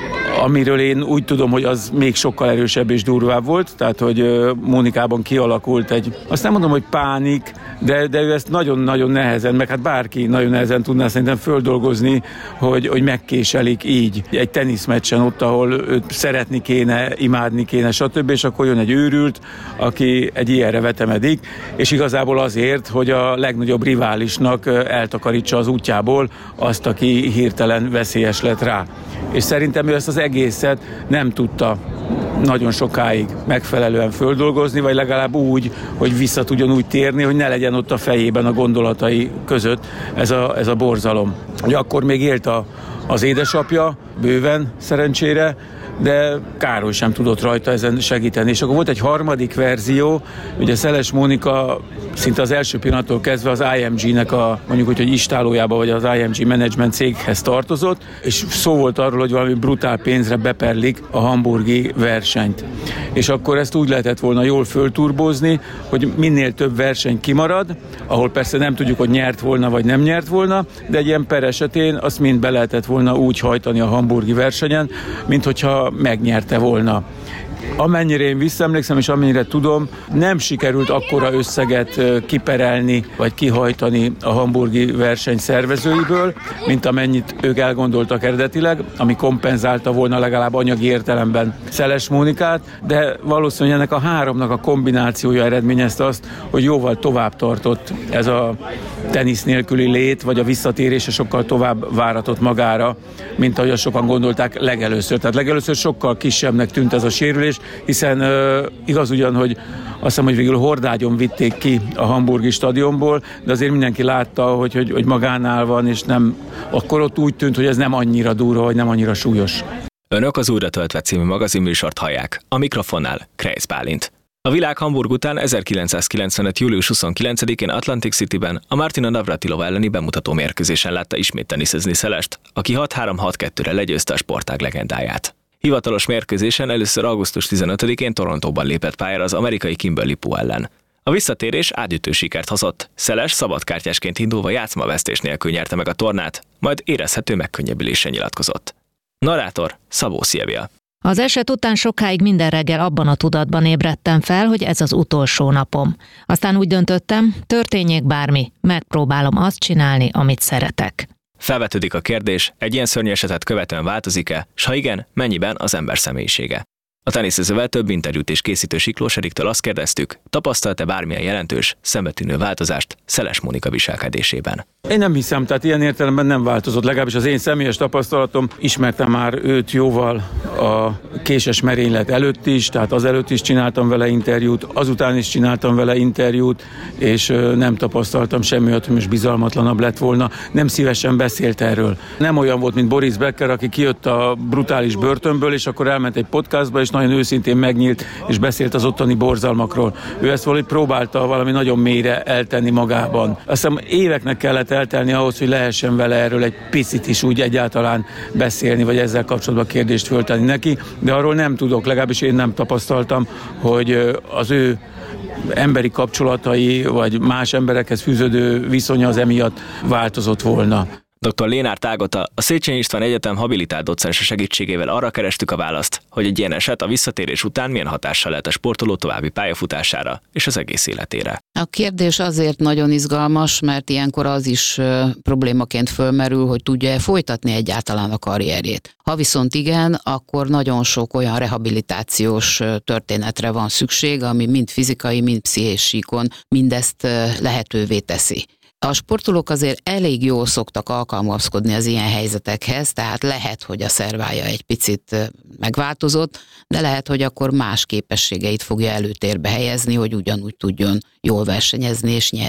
amiről én úgy tudom, hogy az még sokkal erősebb és durvább volt, tehát hogy ö, Mónikában kialakult egy, azt nem mondom, hogy pánik, de, de ő ezt nagyon-nagyon nehezen, meg hát bárki nagyon nehezen tudná szerintem földolgozni, hogy, hogy megkéselik így egy teniszmeccsen ott, ahol őt szeretni kéne, imádni kéne, stb. És akkor jön egy őrült, aki egy ilyenre vetemedik, és igazából azért, hogy a legnagyobb riválisnak eltakarítsa az útjából azt, aki hirtelen veszélyes lett rá. És szerintem ő ezt az egészet nem tudta nagyon sokáig megfelelően földolgozni, vagy legalább úgy, hogy vissza tudjon úgy térni, hogy ne legyen ott a fejében a gondolatai között ez a, ez a borzalom. Ugye akkor még élt a, az édesapja, bőven szerencsére, de Károly sem tudott rajta ezen segíteni. És akkor volt egy harmadik verzió, ugye Szeles Mónika szinte az első pillanattól kezdve az I M G-nek a, mondjuk úgy, hogy istálójába, vagy az I M G Management céghez tartozott, és szó volt arról, hogy valami brutál pénzre beperlik a hamburgi versenyt. És akkor ezt úgy lehetett volna jól fölturbózni, hogy minél több verseny kimarad, ahol persze nem tudjuk, hogy nyert volna, vagy nem nyert volna, de egy ilyen per esetén azt mind be lehetett volna úgy hajtani a hamburgi versenyen, mint hogyha megnyerte volna. Amennyire én visszaemlékszem, és amennyire tudom, nem sikerült akkora összeget kiperelni, vagy kihajtani a hamburgi verseny szervezőiből, mint amennyit ők elgondoltak eredetileg, ami kompenzálta volna legalább anyagi értelemben Szeles Mónikát, de valószínűleg ennek a háromnak a kombinációja eredményezte azt, hogy jóval tovább tartott ez a tenisz nélküli lét, vagy a visszatérése sokkal tovább váratott magára, mint ahogy azt sokan gondolták legelőször. Tehát legelőször sokkal kisebbnek tűnt ez a sérülés, hiszen uh, igaz ugyan, hogy azt hiszem, hogy végül hordágyon vitték ki a hamburgi stadionból, de azért mindenki látta, hogy, hogy, hogy magánál van, és nem, akkor ott úgy tűnt, hogy ez nem annyira durva, vagy nem annyira súlyos. Önök az Újra töltve című magazinműsort hallják. A mikrofonnál Kreisz Bálint. A világ Hamburg után ezerkilencszázkilencvenöt. július huszonkilencedikén Atlantic Cityben a Martina Navratilova elleni bemutató mérkőzésen látta ismét teniszezni Szelest, aki hat három hat kettőre legyőzte a sportág legendáját. Hivatalos mérkőzésen először augusztus tizenötödikén Torontóban lépett pályára az amerikai Kimberly Pu ellen. A visszatérés átütő sikert hozott, Szeles szabadkártyásként indulva játszmavesztés nélkül nyerte meg a tornát, majd érezhető megkönnyebbüléssel nyilatkozott. Narrátor Szabó Szilvia. Az eset után sokáig minden reggel abban a tudatban ébredtem fel, hogy ez az utolsó napom. Aztán úgy döntöttem, történjék bármi, megpróbálom azt csinálni, amit szeretek. Felvetődik a kérdés, egy ilyen szörnyű esetet követően változik-e, s ha igen, mennyiben az ember személyisége? A teniszezővel több interjút és készítő Siklós Eriktől azt kérdeztük, tapasztalt-e bármilyen jelentős, szembetűnő változást Szeles Mónika viselkedésében? Én nem hiszem, tehát ilyen értelemben nem változott, legalábbis az én személyes tapasztalatom, ismertem már őt jóval a késes merénylet előtt is, tehát azelőtt is csináltam vele interjút, azután is csináltam vele interjút, és nem tapasztaltam semmi olyat, hogy most bizalmatlanabb lett volna, nem szívesen beszélt erről. Nem olyan volt, mint Boris Becker, aki kijött a brutális börtönből, és akkor elment egy podcastba, és nagyon őszintén megnyílt, és beszélt az ottani borzalmakról. Ő ezt valahogy próbálta valami nagyon mélyre eltenni magában. Azt hiszem éveknek kellett eltelni ahhoz, hogy lehessen vele erről egy picit is úgy egyáltalán beszélni, vagy ezzel kapcsolatban kérdést föltenni neki, de arról nem tudok, legalábbis én nem tapasztaltam, hogy az ő emberi kapcsolatai, vagy más emberekhez fűződő viszonya az emiatt változott volna. doktor Lénárt Ágota, a Széchenyi István Egyetem habilitált docense segítségével arra kerestük a választ, hogy egy ilyen eset a visszatérés után milyen hatással lehet a sportoló további pályafutására és az egész életére. A kérdés azért nagyon izgalmas, mert ilyenkor az is uh, problémaként fölmerül, hogy tudja-e folytatni egyáltalán a karrierjét. Ha viszont igen, akkor nagyon sok olyan rehabilitációs uh, történetre van szükség, ami mind fizikai, mind pszichés síkon mindezt uh, lehetővé teszi. A sportolók azért elég jól szoktak alkalmazkodni az ilyen helyzetekhez, tehát lehet, hogy a szervája egy picit megváltozott, de lehet, hogy akkor más képességeit fogja előtérbe helyezni, hogy ugyanúgy tudjon jól versenyezni és nyerni.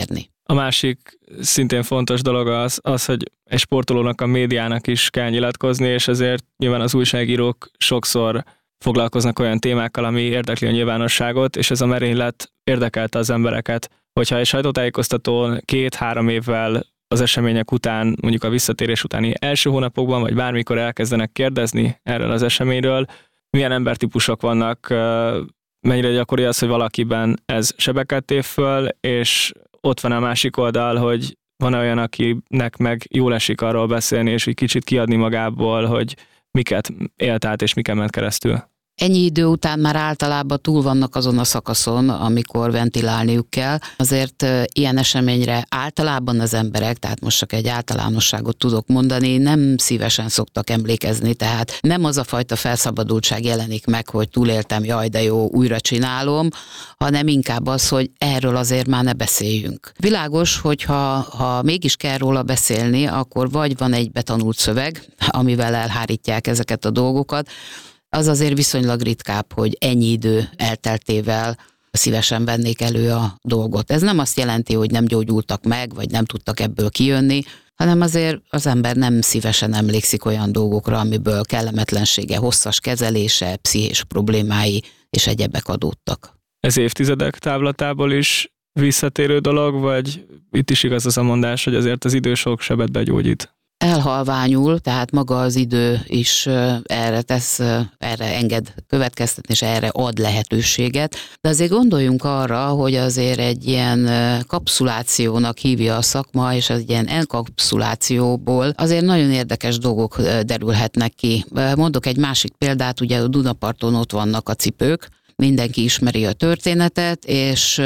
A másik szintén fontos dolog az, az, hogy egy sportolónak, a médiának is kell nyilatkozni, és ezért nyilván az újságírók sokszor foglalkoznak olyan témákkal, ami érdekli a nyilvánosságot, és ez a merénylet érdekelte az embereket. Hogyha egy sajtótájékoztatón két-három évvel az események után, mondjuk a visszatérés utáni első hónapokban, vagy bármikor elkezdenek kérdezni erről az eseményről, milyen embertípusok vannak, mennyire gyakori az, hogy valakiben ez sebeket tév föl, és ott van a másik oldal, hogy van olyan, akinek meg jól esik arról beszélni, és egy kicsit kiadni magából, hogy miket élt át, és miken ment keresztül. Ennyi idő után már általában túl vannak azon a szakaszon, amikor ventilálniuk kell. Azért ilyen eseményre általában az emberek, tehát most csak egy általánosságot tudok mondani, nem szívesen szoktak emlékezni, tehát nem az a fajta felszabadultság jelenik meg, hogy túléltem, jaj de jó, újra csinálom, hanem inkább az, hogy erről azért már ne beszéljünk. Világos, hogyha ha mégis kell róla beszélni, akkor vagy van egy betanult szöveg, amivel elhárítják ezeket a dolgokat, az azért viszonylag ritkább, hogy ennyi idő elteltével szívesen vennék elő a dolgot. Ez nem azt jelenti, hogy nem gyógyultak meg, vagy nem tudtak ebből kijönni, hanem azért az ember nem szívesen emlékszik olyan dolgokra, amiből kellemetlensége, hosszas kezelése, pszichés problémái és egyebek adódtak. Ez évtizedek távlatából is visszatérő dolog, vagy itt is igaz az a mondás, hogy azért az idő sok sebet begyógyít? Elhalványul, tehát maga az idő is erre tesz, erre enged következtetni, és erre ad lehetőséget. De azért gondoljunk arra, hogy azért egy ilyen kapszulációnak hívja a szakma, és az ilyen enkapszulációból azért nagyon érdekes dolgok derülhetnek ki. Mondok egy másik példát, ugye a Dunaparton ott vannak a cipők, mindenki ismeri a történetet, és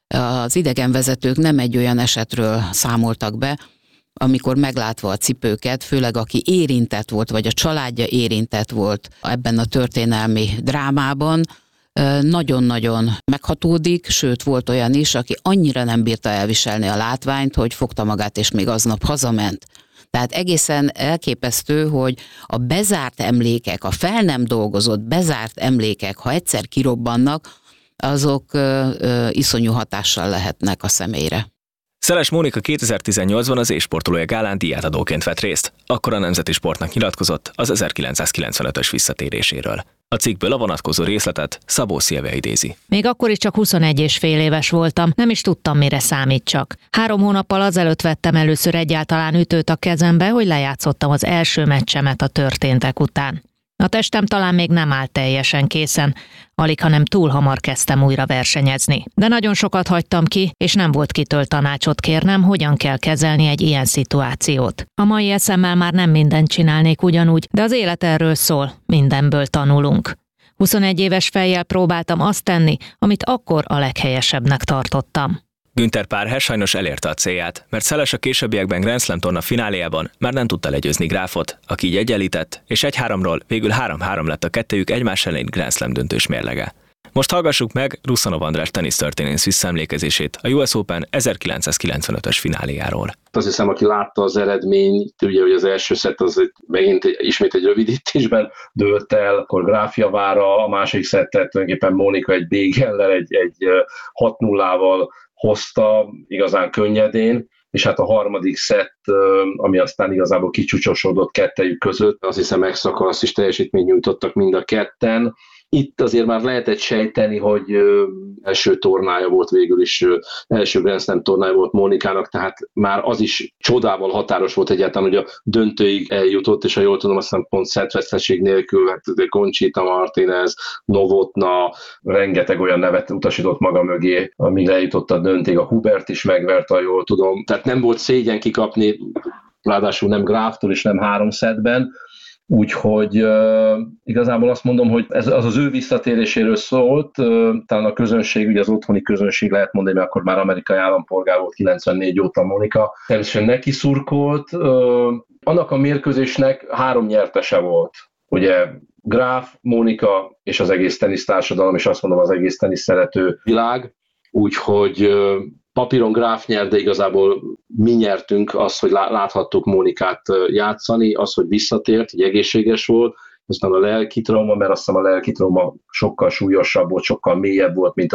az idegenvezetők nem egy olyan esetről számoltak be, amikor meglátva a cipőket, főleg aki érintett volt, vagy a családja érintett volt ebben a történelmi drámában, nagyon-nagyon meghatódik, sőt volt olyan is, aki annyira nem bírta elviselni a látványt, hogy fogta magát, és még aznap hazament. Tehát egészen elképesztő, hogy a bezárt emlékek, a fel nem dolgozott bezárt emlékek, ha egyszer kirobbannak, azok ö, ö, iszonyú hatással lehetnek a személyre. Szeles Mónika kétezer-tizennyolcban az e-sportolója gálán díjátadóként vett részt, akkor a Nemzeti Sportnak nyilatkozott az ezerkilencszázkilencvenötös visszatéréséről. A cikkből a vonatkozó részletet Szabó Szilvia idézi. Még akkor is csak huszonegy és fél éves voltam, nem is tudtam, mire számítsak. Három hónappal azelőtt vettem először egyáltalán ütőt a kezembe, hogy lejátszottam az első meccsemet a történtek után. A testem talán még nem állt teljesen készen, alig, hanem túl hamar kezdtem újra versenyezni. De nagyon sokat hagytam ki, és nem volt kitől tanácsot kérnem, hogyan kell kezelni egy ilyen szituációt. A mai eszemmel már nem mindent csinálnék ugyanúgy, de az élet erről szól, mindenből tanulunk. huszonegy éves fejjel próbáltam azt tenni, amit akkor a leghelyesebbnek tartottam. Günther Párhe sajnos elérte a célját, mert Szeles a későbbiekben Grand Slam torna fináléjában már nem tudta legyőzni Grafot, aki így egyenlített, és egy-háromról végül három-három lett a kettőjük egymás elleni Grand Slam döntős mérlege. Most hallgassuk meg Ruszanov András tenisztörténész visszaemlékezését a U S Open ezerkilencszázkilencvenötös fináléjáról. Azt hiszem, aki látta az eredményt, ugye, hogy az első szett az megint ismét egy rövidítésben dőlt el, akkor Graf javára, a másik szettet tulajdonképpen Mónika egy bégellel, egy, egy hat nullával hozta igazán könnyedén, és hát a harmadik szett, ami aztán igazából kicsúcsosodott kettejük között, azt hiszem extra klasszis teljesítményt nyújtottak mind a ketten. Itt azért már lehetett sejteni, hogy első tornája volt végül is, első Grand Slam tornája volt Mónikának, tehát már az is csodával határos volt egyáltalán, hogy a döntőig eljutott, és ha jól tudom, aztán pont szettveszteség nélkül, hát Conchita Martinez, Novotna, rengeteg olyan nevet utasított maga mögé, amíg eljutott a döntőig, a Hubert is megverte, ha jól tudom. Tehát nem volt szégyen kikapni, ráadásul nem Graftól és nem három szettben. Úgyhogy uh, igazából azt mondom, hogy ez az az ő visszatéréséről szólt, uh, talán a közönség, ugye az otthoni közönség lehet mondani, mert akkor már amerikai állampolgár volt kilencvennégy óta Mónika. Természetesen neki szurkolt. Uh, annak a mérkőzésnek három nyertese volt. Ugye Graf, Mónika és az egész tenisztársadalom, és azt mondom az egész tenisz szerető világ. Úgyhogy uh, papíron Graf nyert, de igazából mi nyertünk azt, hogy láthattuk Mónikát játszani, az, hogy visszatért, hogy egészséges volt, aztán a lelki trauma, mert azt hiszem a lelki trauma sokkal súlyosabb volt, sokkal mélyebb volt, mint az a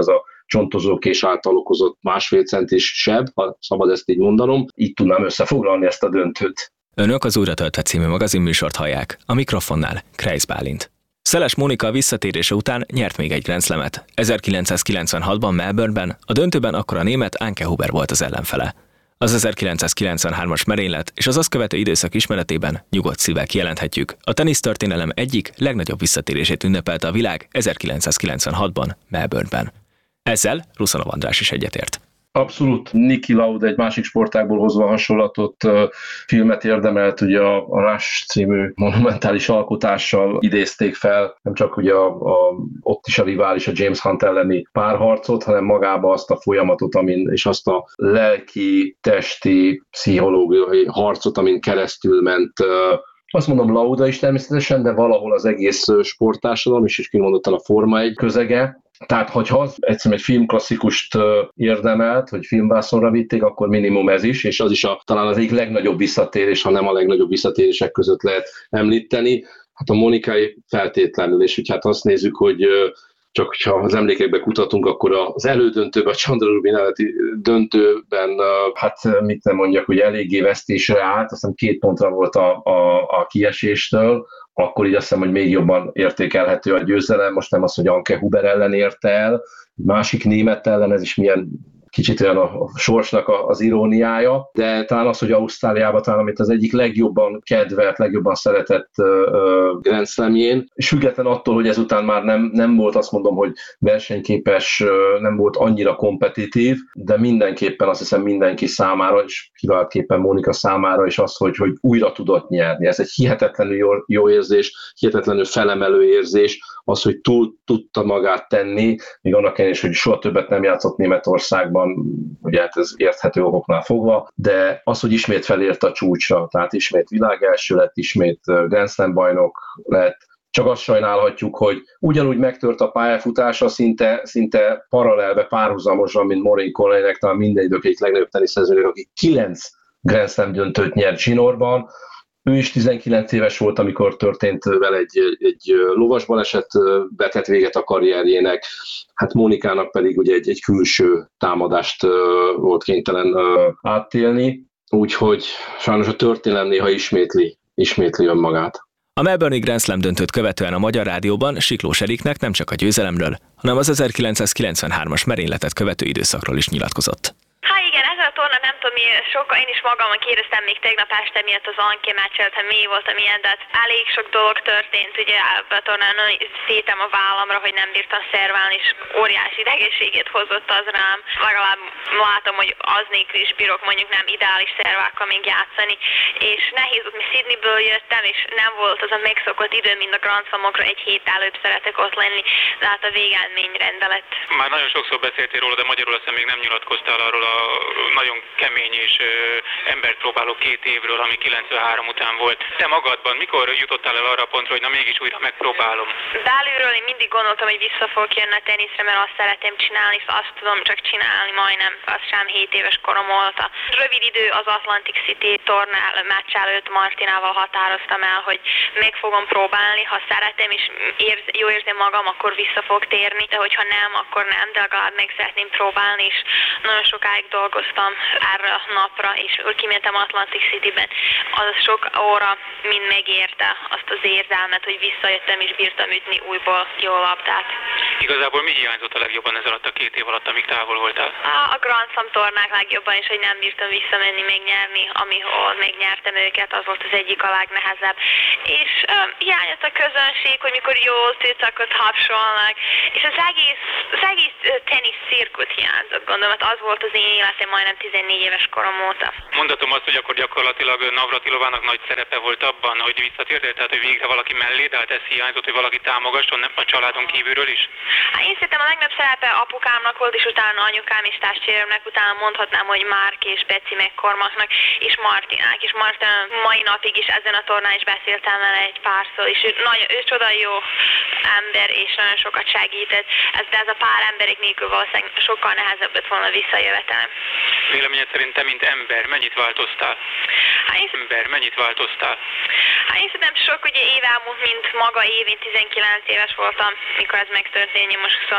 csontozókés által okozott másfél centis seb, ha szabad ezt így mondanom. Így tudnám összefoglalni ezt a döntőt. Önök az Újra töltve című magazinműsort hallják. A mikrofonnál Kreisz Bálint. Szeles Mónika visszatérése után nyert még egy Grand Slamet. ezerkilencszázkilencvenhatban Melbourneben, a döntőben akkor a német Anke Huber volt az ellenfele. Az ezerkilencszázkilencvenhármas merénylet és az azt követő időszak ismeretében nyugodt szívvel kijelenthetjük, a tenisztörténelem egyik legnagyobb visszatérését ünnepelte a világ ezerkilencszázkilencvenhatban Melbourneben. Ezzel Ruszanov András is egyetért. Abszolút. Niki Lauda egy másik sportágból hozva hasonlatot, filmet érdemelt, ugye a, a Rush című monumentális alkotással idézték fel, nem csak ugye a, a, ott is a rivális, a James Hunt elleni párharcot, hanem magába azt a folyamatot, amin, és azt a lelki, testi, pszichológiai harcot, amin keresztül ment. Azt mondom, Lauda is természetesen, de valahol az egész sporttársadalom is, és kimondottan a Forma egy közege. Tehát, hogyha az egyszerűen egy filmklasszikust érdemelt, hogy filmvászonra vitték, akkor minimum ez is, és az is a, talán az egyik legnagyobb visszatérés, ha nem a legnagyobb visszatérések között lehet említeni. Hát a Monikai feltétlenül, és hogy hát azt nézzük, hogy csak ha az emlékekbe kutatunk, akkor az elődöntőben, a Chandra Rubin előtti döntőben, hát mit nem mondjak, hogy eléggé vesztésre állt, azt hiszem két pontra volt a, a, a kieséstől, akkor így azt hiszem, hogy még jobban értékelhető a győzelem. Most nem az, hogy Anke Huber ellen érte el, másik német ellen, ez is milyen kicsit olyan a sorsnak az iróniája, de talán az, hogy Ausztráliában talán, amit az egyik legjobban kedvelt, legjobban szeretett Grand Slamjén, és független attól, hogy ezután már nem, nem volt, azt mondom, hogy versenyképes, nem volt annyira kompetitív, de mindenképpen azt hiszem mindenki számára, és kiváltképpen Mónika számára is az, hogy, hogy újra tudott nyerni. Ez egy hihetetlenül jó, jó érzés, hihetetlenül felemelő érzés, az, hogy túl tudta magát tenni, még annak ellenére, hogy soha többet nem játszott Németországban, ugye hát ez érthető okoknál fogva, de az, hogy ismét felért a csúcsra, tehát ismét világelső lett, ismét Grand Slam bajnok lett, csak azt sajnálhatjuk, hogy ugyanúgy megtört a pályafutása szinte, szinte paralelbe, párhuzamosan, mint Maureen Connellynek, talán minden idők egyik legnagyobb teniszezőnek, aki kilenc Grand Slam döntőt nyert zsinórban. Ő is tizenkilenc éves volt, amikor történt vele egy, egy lovas baleset, vetett véget a karrierjének. Hát Mónikának pedig ugye egy, egy külső támadást volt kénytelen átélni, úgyhogy sajnos a történelem néha ismétli, ismétli önmagát. A Melbourne-i Grand Slam döntőt követően a Magyar Rádióban Siklós Eriknek nem csak a győzelemről, hanem az ezerkilencszázkilencvenhármas merényletet követő időszakról is nyilatkozott. Hát igen, ez a torna nem tudom, mi sokkal, én is magamon kérdeztem még tegnap este miatt az Anke meccset, hogy mi volt, amilyen, de hát elég sok dolog történt, ugye a tornán szétem a vállamra, hogy nem bírtam szerválni, és óriási idegességét hozott az rám. Legalább látom, hogy az nélkül is bírok mondjuk nem ideális szervákkal még játszani, és nehéz volt, mi Sydneyből jöttem, és nem volt az a megszokott idő, mint a Grand Slamokra, egy hét előbb szeretek ott lenni, de hát a végeredmény rendelet. Már nagyon sokszor beszéltél róla, de magyarul aztán még nem nyilatkoztál arról a nagyon kemény és ö, embert próbáló két évről, ami kilencvenhárom után volt. Te magadban mikor jutottál el arra a pontra, hogy na mégis újra megpróbálom? Belülről én mindig gondoltam, hogy vissza fogok jönni a teniszre, mert azt szeretem csinálni, és azt tudom csak csinálni majdnem, az sem hét éves korom óta. Rövid idő az Atlantic City tornál meccs előtt Martinával határoztam el, hogy meg fogom próbálni, ha szeretem és érz, jó érzem magam, akkor vissza fog térni, de hogyha nem, akkor nem, de legalább meg szeretném próbálni, és nagyon sokáig dolgoztam erre a napra, és úgy kimentem Atlantic Cityben, az sok óra mind megérte azt az érzelmet, hogy visszajöttem és bírtam ütni újból jó labdát. Igazából mi hiányzott a legjobban ez alatt a két év alatt, amíg távol voltál? A Grand Slam tornák legjobban is, hogy nem bírtam visszamenni, megnyerni, amihol megnyertem őket, az volt az egyik a legnehezebb. És um, hiányzott a közönség, hogy mikor jól tűcakot hapsolnak, és az egész, az egész tenisz cirkut hiányzott, gondolom, hát az volt az én életem majdnem tizennégy éves korom óta. Mondhatom azt, hogy akkor gyakorlatilag Navratilovának nagy szerepe volt abban, hogy visszatértél, tehát hogy végre valaki mellé, de hát ez hiányzott, hogy valaki támogasson a családon kívülről is? Hát én szerintem a legnagyobb szerepe apukámnak volt, és utána anyukám és testvéremnek, utána mondhatnám, hogy Márk és Beci meg Kormaknak, és Martinák, és Martin mai napig is ezen a tornán is beszéltem vele egy párszor, és ő, nagyon, ő csoda jó ember, és nagyon sokat segített, ez, de ez a pár emberek nélkül valószínűleg sokkal nehezebb lett volna visszajövetelem. Véleményed szerint te, mint ember, mennyit változtál? Hát én ember, mennyit változtál? Hát én szerintem sok, ugye év elmúlt, mint maga év, én tizenkilenc éves voltam, mikor ez megtörtént, most